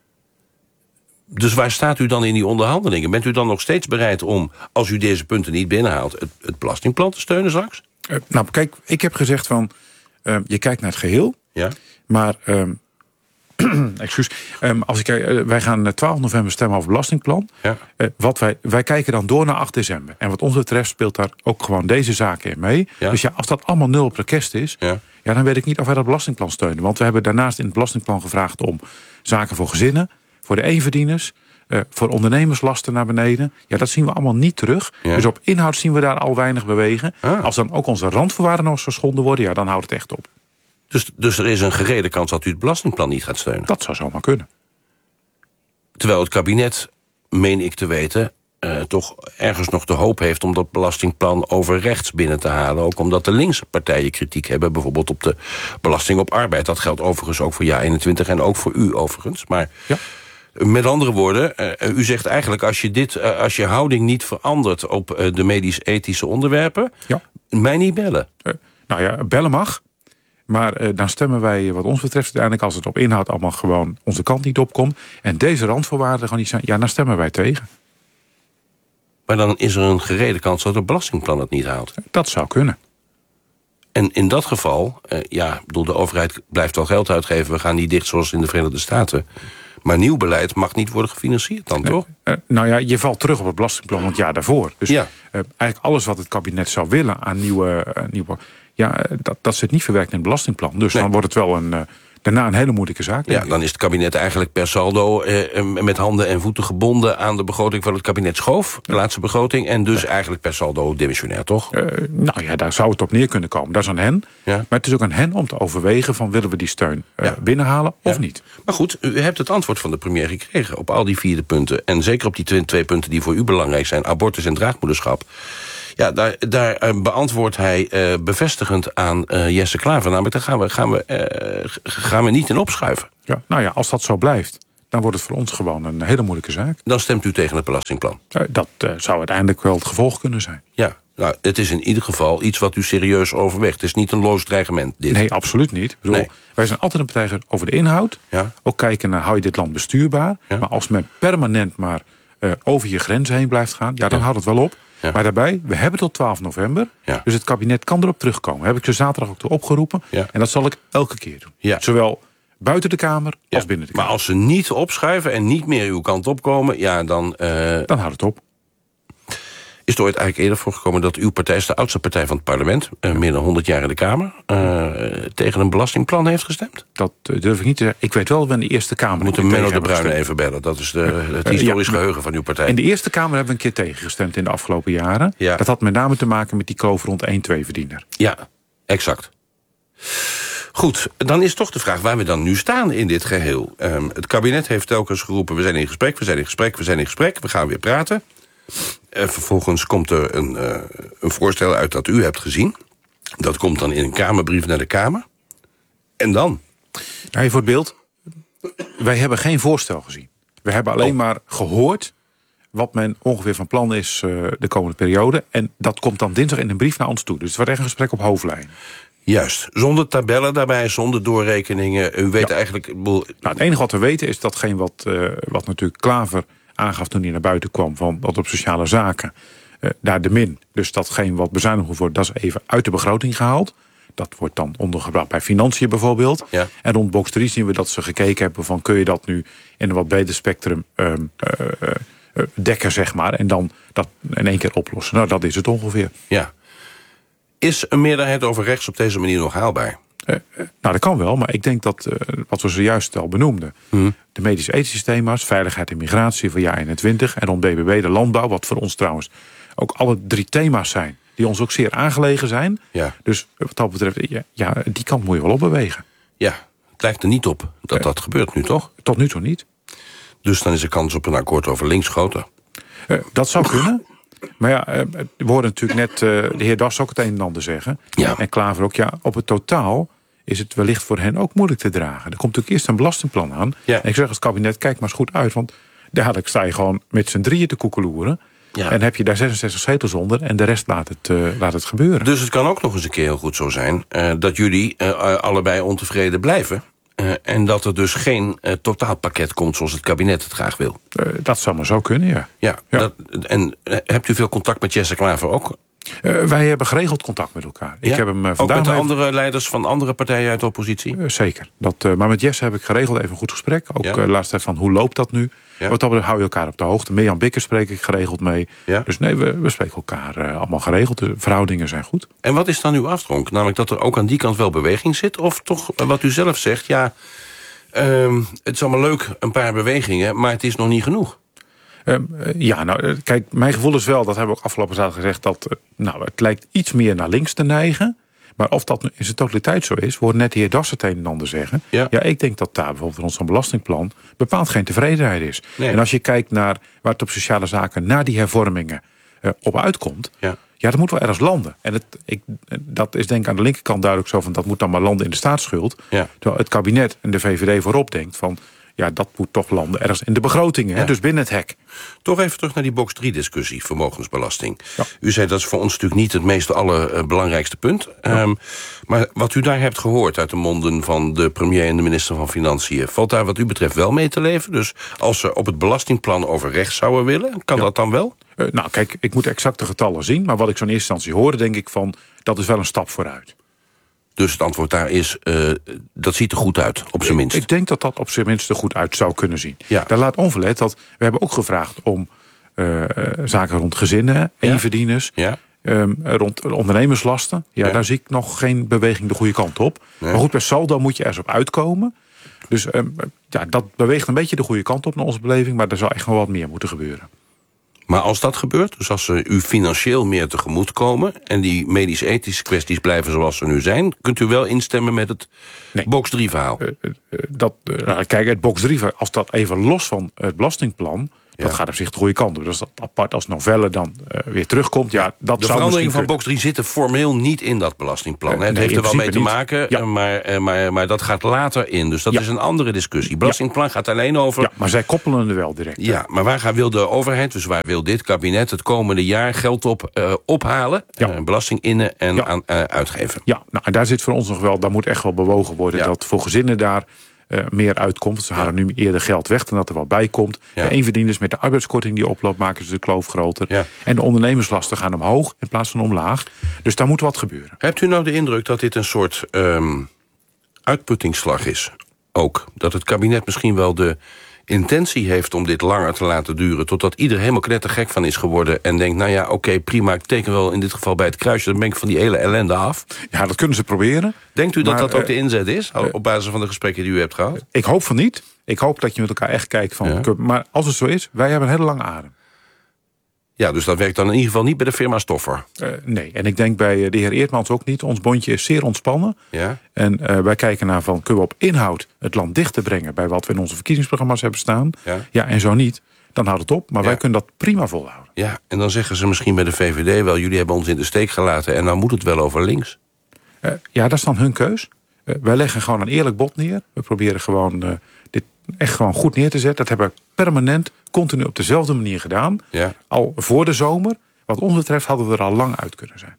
Dus waar staat u dan in die onderhandelingen? Bent u dan nog steeds bereid om, als u deze punten niet binnenhaalt, het, het belastingplan te steunen straks? Uh, nou, kijk, ik heb gezegd van, uh, je kijkt naar het geheel. Ja. Maar, um, excuus, um, als ik, uh, wij gaan twaalf november stemmen over het belastingplan. Ja. Uh, wat wij, wij kijken dan door naar acht december. En wat ons betreft speelt daar ook gewoon deze zaken in mee. Ja. Dus ja, als dat allemaal nul op rekest is, ja. Ja, dan weet ik niet of wij dat belastingplan steunen. Want we hebben daarnaast in het belastingplan gevraagd om zaken voor gezinnen, voor de eenverdieners, uh, voor ondernemerslasten naar beneden. Ja, dat zien we allemaal niet terug. Ja. Dus op inhoud zien we daar al weinig bewegen. Ah. Als dan ook onze randvoorwaarden nog eens geschonden worden, ja, dan houdt het echt op. Dus, dus er is een gerede kans dat u het belastingplan niet gaat steunen? Dat zou zomaar kunnen. Terwijl het kabinet, meen ik te weten, uh, toch ergens nog de hoop heeft om dat belastingplan over rechts binnen te halen. Ook omdat de linkse partijen kritiek hebben, bijvoorbeeld op de belasting op arbeid. Dat geldt overigens ook voor Ja eenentwintig en ook voor u overigens. Maar ja. Met andere woorden, uh, u zegt eigenlijk, als je, dit, uh, als je houding niet verandert op uh, de medisch-ethische onderwerpen, ja. mij niet bellen. Uh, nou ja, bellen mag. Maar uh, dan stemmen wij wat ons betreft uiteindelijk, als het op inhoud allemaal gewoon onze kant niet opkomt en deze randvoorwaarden gewoon niet zijn, ja, dan stemmen wij tegen. Maar dan is er een gerede kans dat het belastingplan het niet haalt. Dat zou kunnen. En in dat geval, uh, ja, bedoel, de overheid blijft wel geld uitgeven. We gaan niet dicht zoals in de Verenigde Staten. Maar nieuw beleid mag niet worden gefinancierd dan, nee, toch? Uh, nou ja, je valt terug op het belastingplan van het jaar daarvoor. Dus ja. uh, eigenlijk alles wat het kabinet zou willen aan nieuwe... Uh, nieuwe ja, uh, dat, dat zit niet verwerkt in het belastingplan. Dus nee. dan wordt het wel een... Uh, Daarna een hele moeilijke zaak. Ja, dan is het kabinet eigenlijk per saldo eh, met handen en voeten gebonden aan de begroting van het kabinet Schoof. De ja. laatste begroting. En dus ja. eigenlijk per saldo demissionair, toch? Uh, nou ja, daar zou het op neer kunnen komen. Dat is aan hen. Ja. Maar het is ook aan hen om te overwegen van willen we die steun uh, ja. binnenhalen of ja. niet. Maar goed, u hebt het antwoord van de premier gekregen op al die vierde punten. En zeker op die twee, twee punten die voor u belangrijk zijn. Abortus en draagmoederschap. Ja, daar, daar uh, beantwoordt hij uh, bevestigend aan uh, Jesse Klaver. Namelijk, daar gaan we, gaan, we, uh, gaan we niet in opschuiven. Ja, nou ja, als dat zo blijft, dan wordt het voor ons gewoon een hele moeilijke zaak. Dan stemt u tegen het belastingplan? Uh, dat uh, zou uiteindelijk wel het gevolg kunnen zijn. Ja, nou, het is in ieder geval iets wat u serieus overweegt. Het is niet een loos dreigement, dit. Nee, absoluut niet. Ik bedoel, nee. Wij zijn altijd een partij over de inhoud. Ja. Ook kijken naar, hou je dit land bestuurbaar? Ja. Maar als men permanent maar uh, over je grenzen heen blijft gaan, ja, dan ja. houdt het wel op. Ja. Maar daarbij, we hebben tot twaalf november. Ja. Dus het kabinet kan erop terugkomen. Heb ik ze zaterdag ook toe opgeroepen. Ja. En dat zal ik elke keer doen. Ja. Zowel buiten de Kamer als ja. binnen de Kamer. Maar als ze niet opschuiven en niet meer uw kant opkomen, ja, dan... Uh... Dan houdt het op. Is er ooit eigenlijk eerder voorgekomen dat uw partij is de oudste partij van het parlement, uh, meer dan honderd jaar in de Kamer, uh, tegen een belastingplan heeft gestemd? Dat uh, durf ik niet te zeggen. Ik weet wel dat we in de Eerste Kamer... We moeten Menno de Bruyne even bellen. Dat is de, het historisch uh, ja, geheugen van uw partij. In de Eerste Kamer hebben we een keer tegengestemd in de afgelopen jaren. Ja. Dat had met name te maken met die kloof rond één twee verdiener. Ja, exact. Goed, dan is toch de vraag waar we dan nu staan in dit geheel. Um, het kabinet heeft telkens geroepen, we zijn in gesprek, we zijn in gesprek, we zijn in gesprek, we gaan weer praten. Uh, vervolgens komt er een, uh, een voorstel uit dat u hebt gezien. Dat komt dan in een Kamerbrief naar de Kamer. En dan? Nou, voor het beeld, wij hebben geen voorstel gezien. We hebben alleen oh. maar gehoord wat men ongeveer van plan is uh, de komende periode. En dat komt dan dinsdag in een brief naar ons toe. Dus het wordt echt een gesprek op hoofdlijn. Juist, zonder tabellen daarbij, zonder doorrekeningen. U weet ja. eigenlijk... Nou, het enige wat we weten is datgene wat, uh, wat natuurlijk Klaver aangaf toen hij naar buiten kwam, van wat op sociale zaken, uh, daar de min. Dus datgene wat bezuinigd wordt, dat is even uit de begroting gehaald. Dat wordt dan ondergebracht bij financiën bijvoorbeeld. Ja. En rond box drie zien we dat ze gekeken hebben van, kun je dat nu in een wat breder spectrum um, uh, uh, dekken, zeg maar, en dan dat in één keer oplossen. Nou, dat is het ongeveer. Ja. Is een meerderheid over rechts op deze manier nog haalbaar? Uh, uh, nou, dat kan wel, maar ik denk dat, uh, wat we zojuist al benoemden, hmm. de medisch-ethische thema's, veiligheid en migratie van jaar eenentwintig... en rond B B B de landbouw, wat voor ons trouwens ook alle drie thema's zijn, die ons ook zeer aangelegen zijn. Ja. Dus wat dat betreft, ja, ja, die kant moet je wel opbewegen. Ja, het lijkt er niet op dat uh, dat gebeurt nu, toch? Tot nu toe niet. Dus dan is de kans op een akkoord over links groter? Uh, dat zou kunnen. Maar ja, we hoorden natuurlijk net uh, de heer Das ook het een en ander zeggen. Ja. En Klaver ook, ja, op het totaal is het wellicht voor hen ook moeilijk te dragen. Er komt natuurlijk eerst een belastingplan aan. Ja. En ik zeg als kabinet, kijk maar eens goed uit. Want dadelijk sta je gewoon met z'n drieën te koekeloeren. Ja. En heb je daar zesenzestig zetels onder en de rest laat het, uh, laat het gebeuren. Dus het kan ook nog eens een keer heel goed zo zijn uh, dat jullie uh, allebei ontevreden blijven. Uh, en dat er dus geen uh, totaalpakket komt zoals het kabinet het graag wil. Uh, dat zou maar zo kunnen, ja. Ja, ja. Dat, en uh, hebt u veel contact met Jesse Klaver ook? Uh, wij hebben geregeld contact met elkaar. Ja? Ik heb hem, uh, ook met de even... andere leiders van andere partijen uit de oppositie? Uh, zeker. Dat, uh, maar met Jesse heb ik geregeld even een goed gesprek. Ook ja. uh, laatst tijd van hoe loopt dat nu? Ja. Wat dan hou je elkaar op de hoogte. Mirjam Bikker spreek ik geregeld mee. Ja. Dus nee, we, we spreken elkaar uh, allemaal geregeld. De verhoudingen zijn goed. En wat is dan uw afdronk? Namelijk dat er ook aan die kant wel beweging zit? Of toch uh, wat u zelf zegt, ja, uh, het is allemaal leuk, een paar bewegingen, maar het is nog niet genoeg? Um, uh, ja, nou, kijk, mijn gevoel is wel, dat hebben we ook afgelopen zaterdag gezegd, dat uh, nou, het lijkt iets meer naar links te neigen. Maar of dat nu in zijn totaliteit zo is, we hoorden net de heer Das het een en ander zeggen. Ja. ja, ik denk dat daar bijvoorbeeld in ons belastingplan bepaald geen tevredenheid is. Nee. En als je kijkt naar waar het op sociale zaken na die hervormingen uh, op uitkomt, ja. ja, dat moet wel ergens landen. En het, ik, dat is denk ik aan de linkerkant duidelijk zo van, dat moet dan maar landen in de staatsschuld. Ja. Terwijl het kabinet en de V V D voorop denkt van, ja, dat moet toch landen ergens in de begrotingen, ja. hè, dus binnen het hek. Toch even terug naar die box drie discussie, vermogensbelasting. Ja. U zei dat is voor ons natuurlijk niet het meest allerbelangrijkste punt. Ja. Um, maar wat u daar hebt gehoord uit de monden van de premier en de minister van Financiën, valt daar wat u betreft wel mee te leven? Dus als ze op het belastingplan over rechts zouden willen, kan ja. dat dan wel? Uh, nou kijk, ik moet exacte getallen zien, maar wat ik zo in eerste instantie hoorde, denk ik van, dat is wel een stap vooruit. Dus het antwoord daar is, uh, dat ziet er goed uit, op zijn minst. Ik denk dat dat op zijn minst er goed uit zou kunnen zien. Ja. Daar laat onverlet dat we hebben ook gevraagd om uh, zaken rond gezinnen, eenverdieners, ja. um, rond ondernemerslasten. Ja, ja, daar zie ik nog geen beweging de goede kant op. Nee. Maar goed, per saldo moet je ergens op uitkomen. Dus um, ja, dat beweegt een beetje de goede kant op naar onze beleving, maar er zou echt nog wat meer moeten gebeuren. Maar als dat gebeurt, dus als ze u financieel meer tegemoet komen en die medisch-ethische kwesties blijven zoals ze nu zijn, kunt u wel instemmen met het nee. box drie verhaal? Uh, uh, dat, uh, kijk, het box drie, als dat even los van het belastingplan, ja. dat gaat op zich de goede kant op. Dus dat apart als novelle dan uh, weer terugkomt. Ja, dat de zou veranderingen van box drie zitten formeel niet in dat belastingplan. Uh, het nee, heeft er wel mee te maken, ja. maar, uh, maar, maar dat gaat later in. Dus dat ja. is een andere discussie. Belastingplan ja. gaat alleen over... Ja, maar zij koppelen er wel direct. Ja, maar waar gaat, wil de overheid, dus waar wil dit kabinet het komende jaar geld op uh, ophalen, ja. uh, belasting innen en ja. aan, uh, uitgeven? Ja, nou, en daar zit voor ons nog wel, daar moet echt wel bewogen worden ja. dat voor gezinnen daar Uh, meer uitkomt. Ze halen ja. nu eerder geld weg dan dat er wat bij komt. Ja. De eenverdieners met de arbeidskorting die oploopt maken ze de kloof groter. Ja. En de ondernemerslasten gaan omhoog in plaats van omlaag. Dus daar moet wat gebeuren. Hebt u nou de indruk dat dit een soort um, uitputtingsslag is? Ook. Dat het kabinet misschien wel de intentie heeft om dit langer te laten duren, totdat ieder helemaal knettergek van is geworden en denkt, nou ja, oké, okay, prima, ik teken wel in dit geval bij het kruisje, dan ben ik van die hele ellende af. Ja, dat kunnen ze proberen. Denkt u dat maar, dat ook uh, de inzet is, uh, op basis van de gesprekken die u hebt gehad? Ik hoop van niet. Ik hoop dat je met elkaar echt kijkt van, ja. maar als het zo is, wij hebben een hele lange adem. Ja, dus dat werkt dan in ieder geval niet bij de firma Stoffer. Uh, nee, en ik denk bij de heer Eertmans ook niet. Ons bondje is zeer ontspannen. Ja. En uh, wij kijken naar van, kunnen we op inhoud het land dichter brengen bij wat we in onze verkiezingsprogramma's hebben staan? Ja, ja en zo niet, dan houdt het op. Maar ja. wij kunnen dat prima volhouden. Ja, en dan zeggen ze misschien bij de V V D wel, jullie hebben ons in de steek gelaten en nou moet het wel over links. Uh, ja, dat is dan hun keus. Uh, wij leggen gewoon een eerlijk bod neer. We proberen gewoon uh, dit echt gewoon goed neer te zetten. Dat hebben we permanent, continu op dezelfde manier gedaan. Ja. Al voor de zomer. Wat ons betreft hadden we er al lang uit kunnen zijn.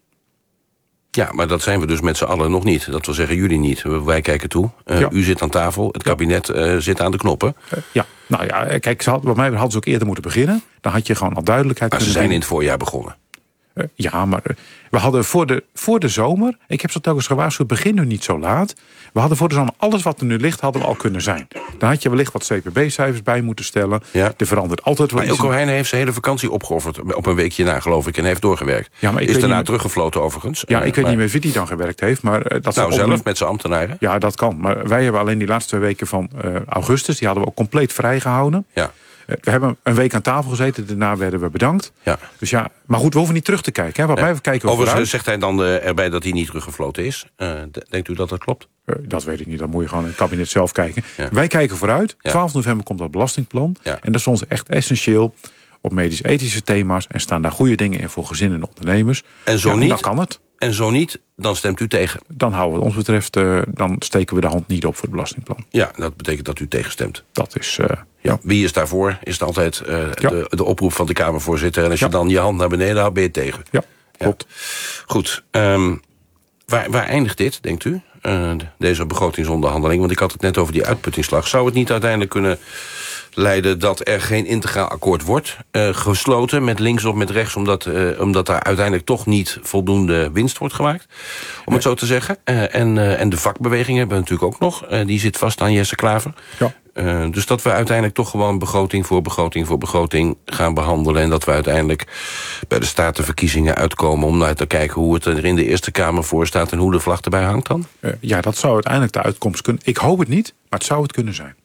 Ja, maar dat zijn we dus met z'n allen nog niet. Dat wil zeggen, jullie niet. Wij kijken toe. Uh, ja. U zit aan tafel. Het kabinet uh, zit aan de knoppen. Uh, ja, nou ja, kijk, ze had, bij mij hadden ze ook eerder moeten beginnen. Dan had je gewoon al duidelijkheid maar kunnen ze zijn doen. in het voorjaar begonnen. Uh, ja, maar uh, we hadden voor de, voor de zomer, ik heb ze telkens gewaarschuwd, begin nu niet zo laat. We hadden voor de zomer, alles wat er nu ligt, hadden we al kunnen zijn. Dan had je wellicht wat C P B-cijfers bij moeten stellen. Ja. Er verandert altijd wel maar iets. Maar Ilko Heijnen heeft zijn hele vakantie opgeofferd op een weekje na, geloof ik, en heeft doorgewerkt. Ja, maar ik is daarna niet... teruggefloten overigens. Ja, ik uh, weet maar... niet meer wie die dan gewerkt heeft. Maar, uh, dat nou, zelf opnieuw... met zijn ambtenaren? Ja, dat kan. Maar wij hebben alleen die laatste twee weken van uh, augustus, die hadden we ook compleet vrijgehouden. Ja. We hebben een week aan tafel gezeten, daarna werden we bedankt. Ja. Dus ja, maar goed, we hoeven niet terug te kijken. Hè. Wat nee. wij kijken over Overigens zegt hij dan uh, erbij dat hij niet teruggefloten is. Uh, denkt u dat dat klopt? Uh, dat weet ik niet, dan moet je gewoon in het kabinet zelf kijken. Ja. Wij kijken vooruit. Ja. twaalf november komt dat belastingplan. Ja. En dat is ons echt essentieel op medisch-ethische thema's. En staan daar goede dingen in voor gezinnen en ondernemers. En zo ja, niet? Dan kan het. En zo niet, dan stemt u tegen? Dan houden we wat ons betreft, uh, dan steken we de hand niet op voor het belastingplan. Ja, dat betekent dat u tegenstemt. Dat is... Uh, ja. Wie is daarvoor? Is het altijd uh, ja. de, de oproep van de Kamervoorzitter. En als ja. je dan je hand naar beneden houdt, ben je tegen. Ja, klopt. Ja. Goed. Um, waar, waar eindigt dit, denkt u? Uh, deze begrotingsonderhandeling? Want ik had het net over die uitputtingsslag. Zou het niet uiteindelijk kunnen leiden dat er geen integraal akkoord wordt uh, gesloten met links of met rechts, omdat, uh, omdat daar uiteindelijk toch niet voldoende winst wordt gemaakt, om nee. het zo te zeggen. Uh, en, uh, en de vakbeweging hebben we natuurlijk ook nog. Uh, die zit vast aan Jesse Klaver. Ja. Uh, dus dat we uiteindelijk toch gewoon begroting voor begroting voor begroting gaan behandelen. En dat we uiteindelijk bij de statenverkiezingen uitkomen om naar te kijken hoe het er in de Eerste Kamer voor staat en hoe de vlag erbij hangt dan? Uh, ja, dat zou uiteindelijk de uitkomst kunnen. Ik hoop het niet, maar het zou het kunnen zijn.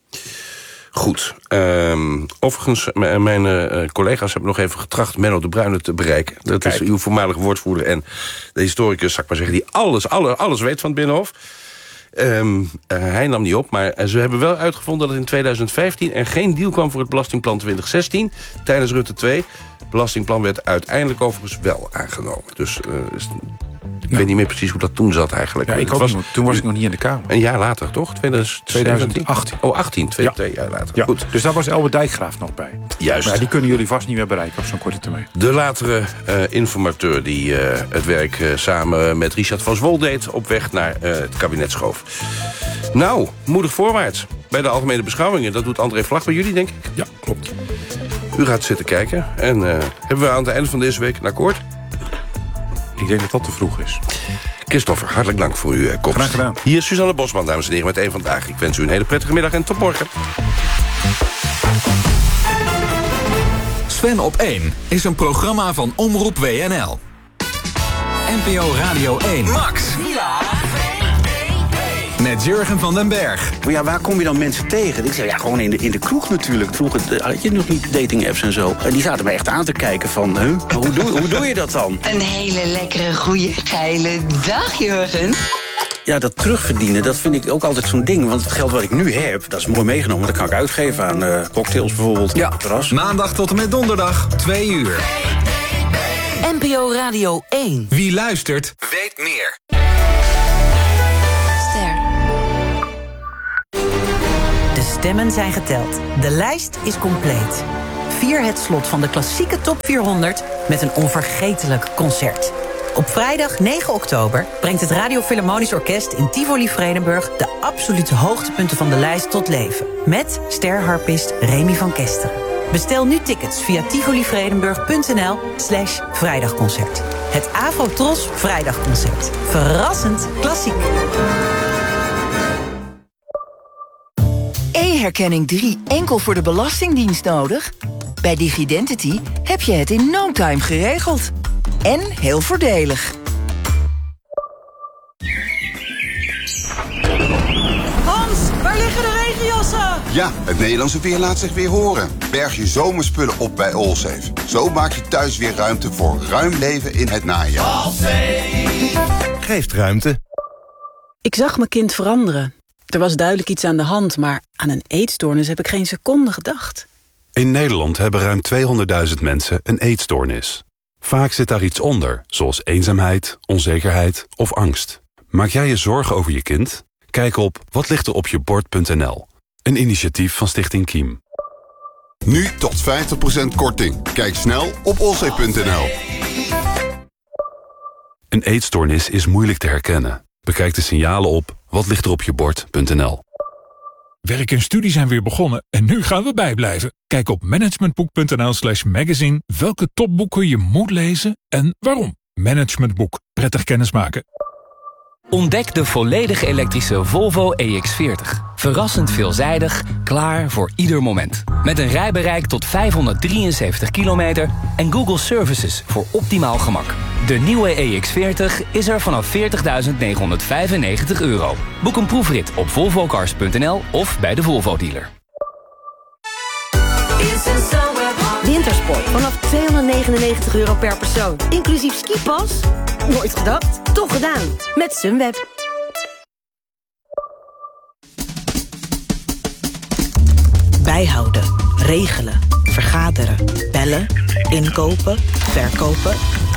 Goed. Um, overigens, m- mijn uh, collega's hebben nog even getracht Menno de Bruyne te bereiken. Dat Kijk. is uw voormalige woordvoerder en de historicus, zal ik maar zeggen, die alles, alles, alles weet van het Binnenhof. Um, uh, hij nam niet op, maar uh, ze hebben wel uitgevonden dat in tweeduizend vijftien er geen deal kwam voor het belastingplan twintig zestien. Tijdens Rutte twee. Het belastingplan werd uiteindelijk overigens wel aangenomen. Dus uh, is, ik ja. weet niet meer precies hoe dat toen zat eigenlijk. Ja, ik ook was, niet, toen was ik nog niet in de Kamer. Een jaar later, toch? tweeduizend achttien. Oh, achttien, twee, ja. twee jaar later. Ja. Goed. Dus daar was Elbe Dijkgraaf nog bij. Juist. Maar die kunnen jullie vast niet meer bereiken op zo'n korte termijn. De latere uh, informateur die uh, het werk uh, samen met Richard van Zwol deed op weg naar uh, het kabinet schoof. Nou, moedig voorwaarts. Bij de algemene beschouwingen, dat doet André Vlag bij jullie, denk ik? Ja, klopt. U gaat zitten kijken. En uh, hebben we aan het einde van deze week een akkoord? Ik denk dat dat te vroeg is. Christopher, hartelijk dank voor uw komst. Graag gedaan. Hier is Suzanne Bosman, dames en heren, met één Vandaag. Ik wens u een hele prettige middag en tot morgen. Sven op één is een programma van Omroep W N L. N P O Radio één. Max. Met Jurgen van den Berg. Ja, waar kom je dan mensen tegen? Ik zeg, ja, gewoon in de, in de kroeg natuurlijk. Vroeger had je nog niet dating apps en zo. En die zaten me echt aan te kijken van, huh? Hoe doe, hoe doe je dat dan? Een hele lekkere, goede, geile dag, Jurgen. Ja, dat terugverdienen, dat vind ik ook altijd zo'n ding. Want het geld wat ik nu heb, dat is mooi meegenomen. Dat kan ik uitgeven aan uh, cocktails bijvoorbeeld. Ja, terras. Maandag tot en met donderdag, twee uur. N P O Radio één. Wie luistert, weet meer. De stemmen zijn geteld. De lijst is compleet. Vier het slot van de klassieke top vierhonderd met een onvergetelijk concert. Op vrijdag negen oktober brengt het Radio Philharmonisch Orkest in Tivoli Vredenburg de absolute hoogtepunten van de lijst tot leven. Met sterharpist Remy van Kesteren. Bestel nu tickets via tivolivredenburg.nl slash vrijdagconcert. Het Afro-Tros Vrijdagconcert. Verrassend klassiek. E-herkenning drie enkel voor de Belastingdienst nodig? Bij DigiDentity heb je het in no time geregeld. En heel voordelig. Hans, waar liggen de regenjassen? Ja, het Nederlandse weer laat zich weer horen. Berg je zomerspullen op bij Allsafe. Zo maak je thuis weer ruimte voor ruim leven in het najaar. Allsafe geeft ruimte. Ik zag mijn kind veranderen. Er was duidelijk iets aan de hand, maar aan een eetstoornis heb ik geen seconde gedacht. In Nederland hebben ruim tweehonderdduizend mensen een eetstoornis. Vaak zit daar iets onder, zoals eenzaamheid, onzekerheid of angst. Maak jij je zorgen over je kind? Kijk op watlichteropjebord punt n l. Een initiatief van Stichting Kiem. Nu tot vijftig procent korting. Kijk snel op allsafe punt n l. Een eetstoornis is moeilijk te herkennen. Bekijk de signalen op watlichteropjebord punt n l. Werk en studie zijn weer begonnen en nu gaan we bijblijven. Kijk op managementboek.nl slash magazine welke topboeken je moet lezen en waarom. Managementboek. Prettig kennismaken. Ontdek de volledig elektrische Volvo E X veertig. Verrassend veelzijdig, klaar voor ieder moment. Met een rijbereik tot vijfhonderddrieënzeventig kilometer en Google Services voor optimaal gemak. De nieuwe E X veertig is er vanaf veertigduizend negenhonderdvijfennegentig euro. Boek een proefrit op volvocars punt n l of bij de Volvo-dealer. Wintersport vanaf tweehonderdnegenennegentig euro per persoon. Inclusief skipas? Nooit gedacht, toch gedaan. Met Sunweb. Bijhouden, regelen, vergaderen, bellen, inkopen, verkopen.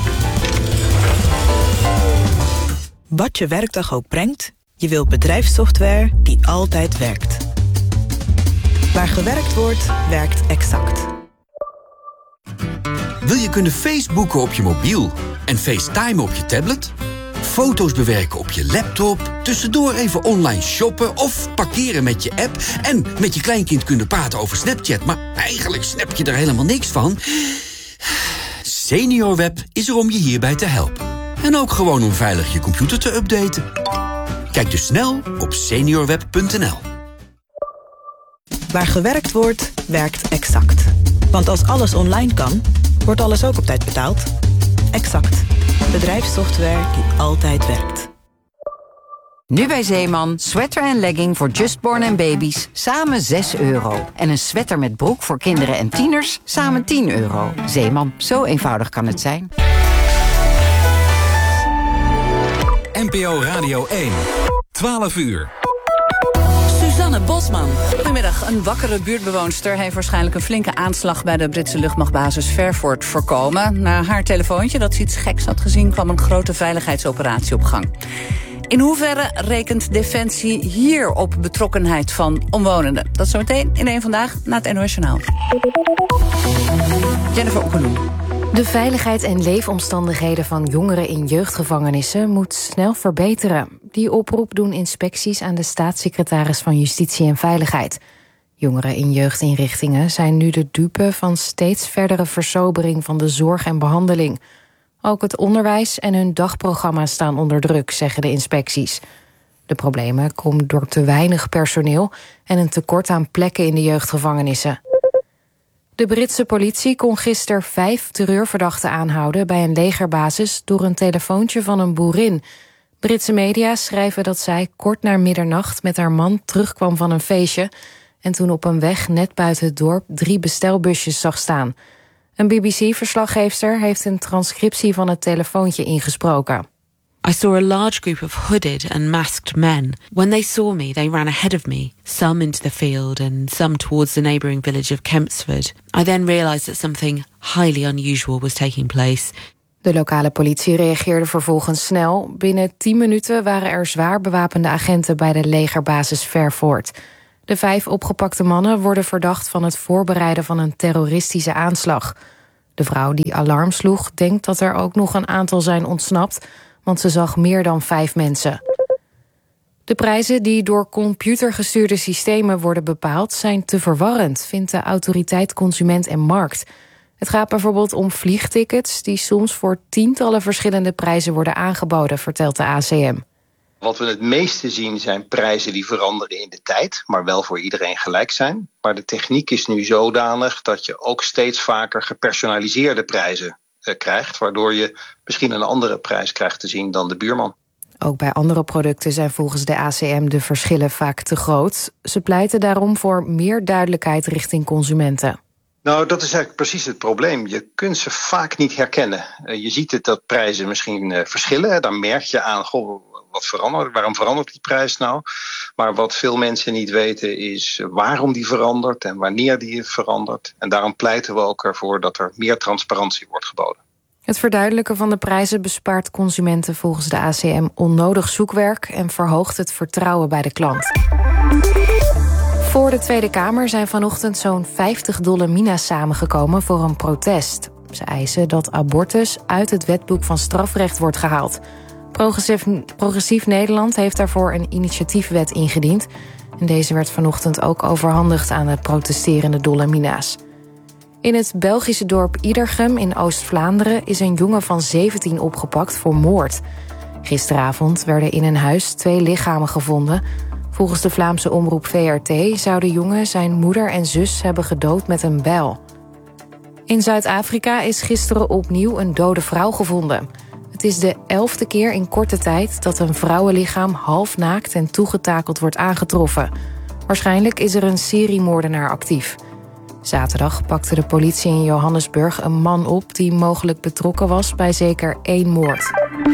Wat je werkdag ook brengt, je wilt bedrijfssoftware die altijd werkt. Waar gewerkt wordt, werkt Exact. Wil je kunnen Facebooken op je mobiel en FaceTime op je tablet? Foto's bewerken op je laptop, tussendoor even online shoppen of parkeren met je app en met je kleinkind kunnen praten over Snapchat, maar eigenlijk snap je er helemaal niks van? SeniorWeb is er om je hierbij te helpen. En ook gewoon om veilig je computer te updaten. Kijk dus snel op seniorweb punt n l. Waar gewerkt wordt, werkt Exact. Want als alles online kan, wordt alles ook op tijd betaald. Exact. Bedrijfssoftware die altijd werkt. Nu bij Zeeman, sweater en legging voor Justborn en baby's, samen zes euro. En een sweater met broek voor kinderen en tieners, samen tien euro. Zeeman, zo eenvoudig kan het zijn. N P O Radio één. twaalf uur. Suzanne Bosman. Goedemiddag. Een wakkere buurtbewoonster heeft waarschijnlijk een flinke aanslag bij de Britse luchtmachtbasis Fairford voorkomen. Na haar telefoontje dat ze iets geks had gezien, kwam een grote veiligheidsoperatie op gang. In hoeverre rekent Defensie hier op betrokkenheid van omwonenden? Dat zometeen in één Vandaag na het N O S Journaal. Jennifer Okkeloen. De veiligheid en leefomstandigheden van jongeren in jeugdgevangenissen moet snel verbeteren. Die oproep doen inspecties aan de staatssecretaris van Justitie en Veiligheid. Jongeren in jeugdinrichtingen zijn nu de dupe van steeds verdere versobering van de zorg en behandeling. Ook het onderwijs en hun dagprogramma's staan onder druk, zeggen de inspecties. De problemen komen door te weinig personeel en een tekort aan plekken in de jeugdgevangenissen. De Britse politie kon gisteren vijf terreurverdachten aanhouden bij een legerbasis door een telefoontje van een boerin. Britse media schrijven dat zij kort na middernacht met haar man terugkwam van een feestje en toen op een weg net buiten het dorp drie bestelbusjes zag staan. Een B B C-verslaggeefster heeft een transcriptie van het telefoontje ingesproken. I saw a large group of hooded and masked men. When they saw me, they ran ahead of me, some into the field and some towards the neighbouring village of Kempsford. I then realised that something highly unusual was taking place. De lokale politie reageerde vervolgens snel. Binnen tien minuten waren er zwaar bewapende agenten bij de legerbasis Fairford. De vijf opgepakte mannen worden verdacht van het voorbereiden van een terroristische aanslag. De vrouw die alarm sloeg denkt dat er ook nog een aantal zijn ontsnapt, want ze zag meer dan vijf mensen. De prijzen die door computergestuurde systemen worden bepaald zijn te verwarrend, vindt de autoriteit Consument en Markt. Het gaat bijvoorbeeld om vliegtickets die soms voor tientallen verschillende prijzen worden aangeboden, vertelt de A C M. Wat we het meeste zien zijn prijzen die veranderen in de tijd, maar wel voor iedereen gelijk zijn. Maar de techniek is nu zodanig dat je ook steeds vaker gepersonaliseerde prijzen uh, krijgt, waardoor je misschien een andere prijs krijgt te zien dan de buurman. Ook bij andere producten zijn volgens de A C M de verschillen vaak te groot. Ze pleiten daarom voor meer duidelijkheid richting consumenten. Nou, dat is eigenlijk precies het probleem. Je kunt ze vaak niet herkennen. Uh, je ziet het dat prijzen misschien uh, verschillen. Dan merk je aan, goh, wat verandert, waarom verandert die prijs nou? Maar wat veel mensen niet weten is waarom die verandert en wanneer die verandert. En daarom pleiten we ook ervoor dat er meer transparantie wordt geboden. Het verduidelijken van de prijzen bespaart consumenten volgens de A C M onnodig zoekwerk en verhoogt het vertrouwen bij de klant. Voor de Tweede Kamer zijn vanochtend zo'n vijftig Dolomina's samengekomen voor een protest. Ze eisen dat abortus uit het wetboek van strafrecht wordt gehaald. Progressief, Progressief Nederland heeft daarvoor een initiatiefwet ingediend. En deze werd vanochtend ook overhandigd aan de protesterende Dolomina's. In het Belgische dorp Iedergem in Oost-Vlaanderen is een jongen van zeventien opgepakt voor moord. Gisteravond werden in een huis twee lichamen gevonden. Volgens de Vlaamse omroep V R T zou de jongen zijn moeder en zus hebben gedood met een bijl. In Zuid-Afrika is gisteren opnieuw een dode vrouw gevonden. Het is de elfde keer in korte tijd dat een vrouwenlichaam half naakt en toegetakeld wordt aangetroffen. Waarschijnlijk is er een seriemoordenaar actief. Zaterdag pakte de politie in Johannesburg een man op die mogelijk betrokken was bij zeker één moord.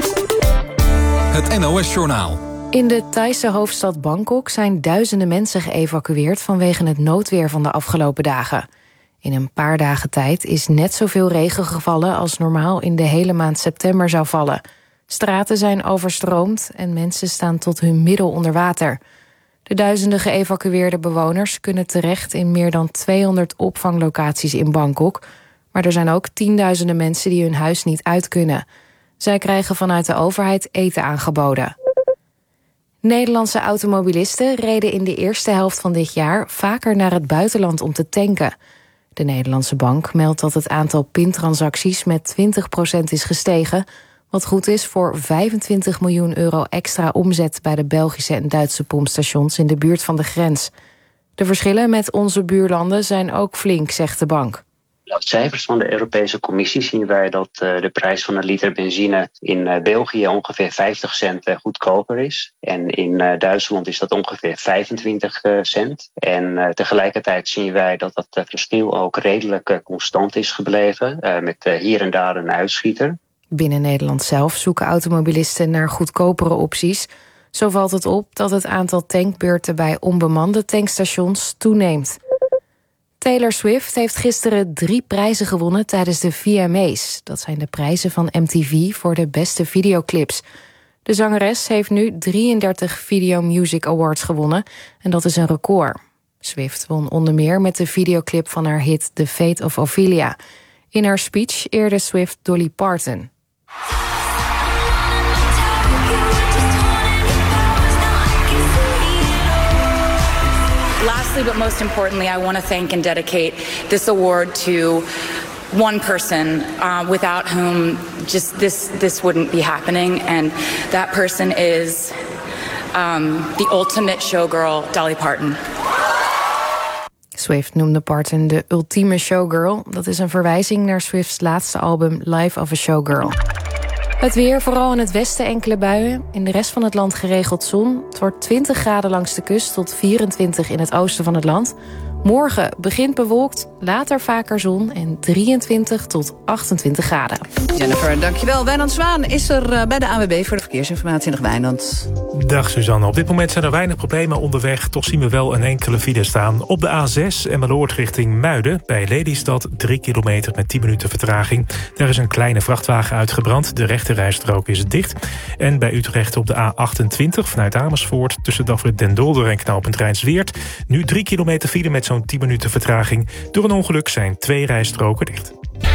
Het N O S-journaal. In de Thaise hoofdstad Bangkok zijn duizenden mensen geëvacueerd vanwege het noodweer van de afgelopen dagen. In een paar dagen tijd is net zoveel regen gevallen als normaal in de hele maand september zou vallen. Straten zijn overstroomd en mensen staan tot hun middel onder water. De duizenden geëvacueerde bewoners kunnen terecht in meer dan tweehonderd opvanglocaties in Bangkok. Maar er zijn ook tienduizenden mensen die hun huis niet uit kunnen. Zij krijgen vanuit de overheid eten aangeboden. Nederlandse automobilisten reden in de eerste helft van dit jaar vaker naar het buitenland om te tanken. De Nederlandse bank meldt dat het aantal pintransacties met twintig procent is gestegen, wat goed is voor vijfentwintig miljoen euro extra omzet bij de Belgische en Duitse pompstations in de buurt van de grens. De verschillen met onze buurlanden zijn ook flink, zegt de bank. Uit cijfers van de Europese Commissie zien wij dat uh, de prijs van een liter benzine in uh, België ongeveer vijftig cent uh, goedkoper is. En in uh, Duitsland is dat ongeveer vijfentwintig uh, cent. En uh, tegelijkertijd zien wij dat dat uh, verschil ook redelijk uh, constant is gebleven, uh, met uh, hier en daar een uitschieter. Binnen Nederland zelf zoeken automobilisten naar goedkopere opties. Zo valt het op dat het aantal tankbeurten bij onbemande tankstations toeneemt. Taylor Swift heeft gisteren drie prijzen gewonnen tijdens de V M A's. Dat zijn de prijzen van M T V voor de beste videoclips. De zangeres heeft nu drieëndertig Video Music Awards gewonnen en dat is een record. Swift won onder meer met de videoclip van haar hit The Fate of Ophelia. In haar speech eerde Swift Dolly Parton. Lastly, but most importantly, I want to thank and dedicate this award to one person uh, without whom just this this wouldn't be happening, and that person is um, the ultimate showgirl, Dolly Parton. Swift noemde Parton de ultieme showgirl. Dat is een verwijzing naar Swifts laatste album Life of a Showgirl. Het weer, vooral in het westen enkele buien. In de rest van het land geregeld zon. Het wordt twintig graden langs de kust tot vierentwintig in het oosten van het land. Morgen begint bewolkt, later vaker zon en drieëntwintig tot achtentwintig graden. Jennifer, dankjewel. Wijnand Zwaan is er uh, bij de A N W B voor de verkeersinformatie. Nog Wijnand. Dag Suzanne. Op dit moment zijn er weinig problemen onderweg. Toch zien we wel een enkele file staan. Op de A zes Emmeloord richting Muiden. Bij Lelystad drie kilometer met tien minuten vertraging. Daar is een kleine vrachtwagen uitgebrand. De rechterrijstrook is dicht. En bij Utrecht op de A achtentwintig vanuit Amersfoort tussen Dafrit Den Dolder en knooppunt Rijnsweert. Nu drie kilometer file met zo'n tien minuten vertraging. Door een ongeluk zijn twee rijstroken dicht.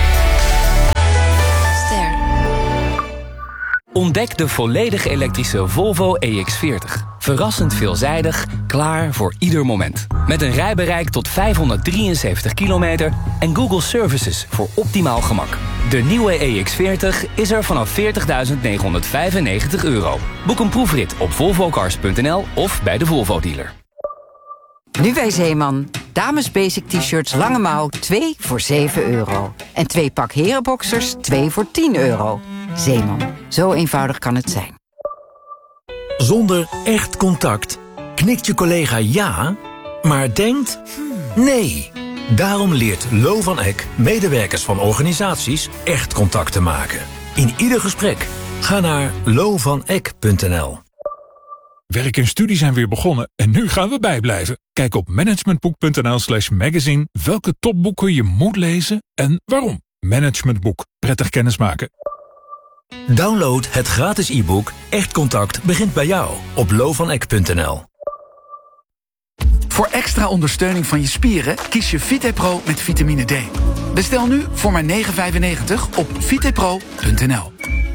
Ontdek de volledig elektrische Volvo E X veertig. Verrassend veelzijdig, klaar voor ieder moment. Met een rijbereik tot vijfhonderddrieënzeventig kilometer en Google Services voor optimaal gemak. De nieuwe E X veertig is er vanaf veertigduizend negenhonderdvijfennegentig euro. Boek een proefrit op volvocars punt n l of bij de Volvo dealer. Nu bij Zeeman. Dames basic t-shirts lange mouw twee voor zeven euro. En twee pak herenboxers twee voor tien euro. Zeeman. Zo eenvoudig kan het zijn. Zonder echt contact knikt je collega ja, maar denkt nee. Daarom leert Lo van Eck medewerkers van organisaties echt contact te maken. In ieder gesprek. Ga naar lo van eck punt n l. Werk en studie zijn weer begonnen en nu gaan we bijblijven. Kijk op managementboek punt n l slash magazine welke topboeken je moet lezen en waarom. Managementboek. Prettig kennismaken. Download het gratis e-book Echt Contact begint bij jou op lo van eck punt n l. Voor extra ondersteuning van je spieren kies je VitePro met vitamine D. Bestel nu voor maar negen vijfennegentig op vitepro punt n l.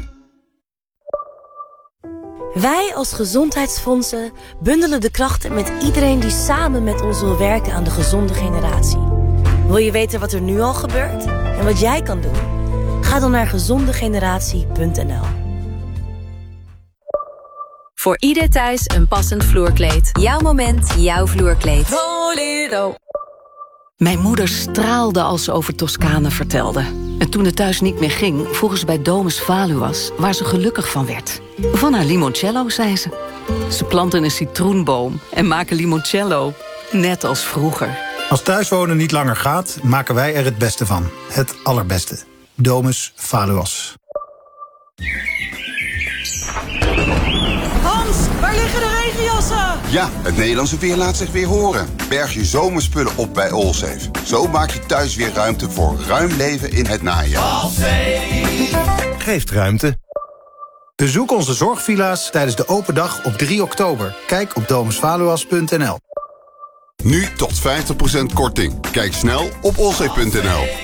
Wij als gezondheidsfondsen bundelen de krachten met iedereen die samen met ons wil werken aan de gezonde generatie. Wil je weten wat er nu al gebeurt en wat jij kan doen? Ga dan naar gezondegeneratie punt n l. Voor ieder thuis een passend vloerkleed. Jouw moment, jouw vloerkleed. Bolero. Mijn moeder straalde als ze over Toscane vertelde. En toen het thuis niet meer ging, vroegen ze bij Domus Valuas waar ze gelukkig van werd. Van haar limoncello, zei ze. Ze planten een citroenboom en maken limoncello, net als vroeger. Als thuiswonen niet langer gaat, maken wij er het beste van. Het allerbeste. Domus Valuas. Hans, waar liggen de regenjassen? Ja, het Nederlandse weer laat zich weer horen. Berg je zomerspullen op bij Allsafe. Zo maak je thuis weer ruimte voor ruim leven in het najaar. Allsafe geeft ruimte. Bezoek onze zorgvilla's tijdens de open dag op drie oktober. Kijk op domus valuas punt n l. Nu tot vijftig procent korting. Kijk snel op allsafe punt n l.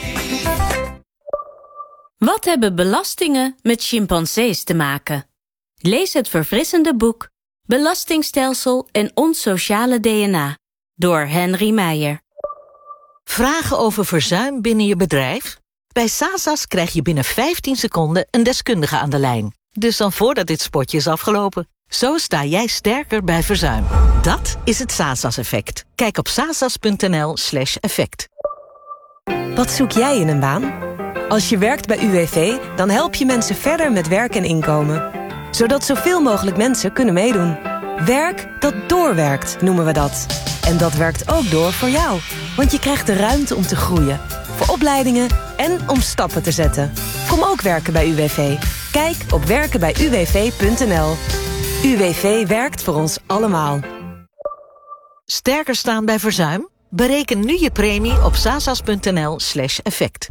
Wat hebben belastingen met chimpansees te maken? Lees het verfrissende boek Belastingstelsel en ons sociale D N A door Henry Meijer. Vragen over verzuim binnen je bedrijf? Bij Sasas krijg je binnen vijftien seconden een deskundige aan de lijn. Dus dan voordat dit spotje is afgelopen. Zo sta jij sterker bij verzuim. Dat is het Sasas-effect. Kijk op sasas punt n l slash effect. Wat zoek jij in een baan? Als je werkt bij U W V, dan help je mensen verder met werk en inkomen. Zodat zoveel mogelijk mensen kunnen meedoen. Werk dat doorwerkt, noemen we dat. En dat werkt ook door voor jou. Want je krijgt de ruimte om te groeien. Voor opleidingen en om stappen te zetten. Kom ook werken bij U W V. Kijk op werken bij u w v punt n l. U W V werkt voor ons allemaal. Sterker staan bij verzuim? Bereken nu je premie op sasas punt n l slash effect.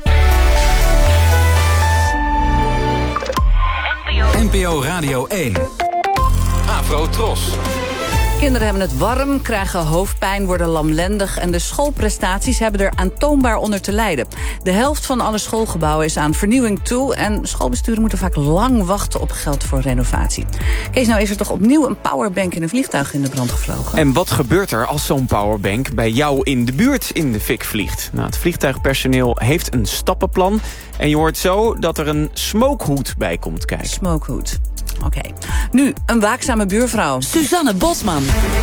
N P O Radio één. Afro Tros. Kinderen hebben het warm, krijgen hoofdpijn, worden lamlendig en de schoolprestaties hebben er aantoonbaar onder te lijden. De helft van alle schoolgebouwen is aan vernieuwing toe en schoolbesturen moeten vaak lang wachten op geld voor renovatie. Kees, nou is er toch opnieuw een powerbank in een vliegtuig in de brand gevlogen? En wat gebeurt er als zo'n powerbank bij jou in de buurt in de fik vliegt? Nou, het vliegtuigpersoneel heeft een stappenplan en je hoort zo dat er een smokehoed bij komt kijken. Smokehoed. Oké. Okay. Nu, een waakzame buurvrouw. Suzanne Bosman.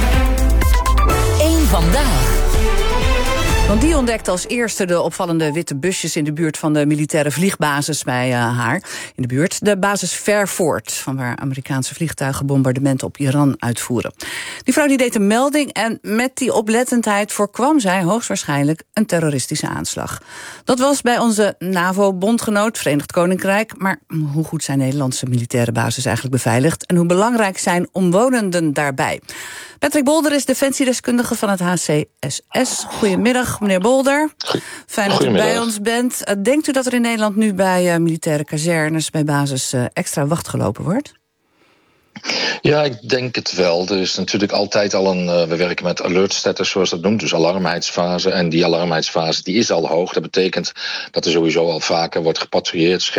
Eén vandaag. Want die ontdekte als eerste de opvallende witte busjes in de buurt van de militaire vliegbasis bij uh, haar. In de buurt de basis Fairford, van waar Amerikaanse vliegtuigen bombardementen op Iran uitvoeren. Die vrouw die deed een melding en met die oplettendheid voorkwam zij hoogstwaarschijnlijk een terroristische aanslag. Dat was bij onze NAVO-bondgenoot Verenigd Koninkrijk. Maar hoe goed zijn Nederlandse militaire bases eigenlijk beveiligd? En hoe belangrijk zijn omwonenden daarbij? Patrick Bolder is defensiedeskundige van het H C S S. Goedemiddag, meneer Bolder. Fijn dat u bij ons bent. Denkt u dat er in Nederland nu bij uh, militaire kazernes, bij basis uh, extra wacht gelopen wordt? Ja, ik denk het wel. Er is natuurlijk altijd al een... Uh, we werken met alert status, zoals dat noemt, dus alarmheidsfase. En die alarmheidsfase die is al hoog. Dat betekent dat er sowieso al vaker wordt gepatrouilleerd,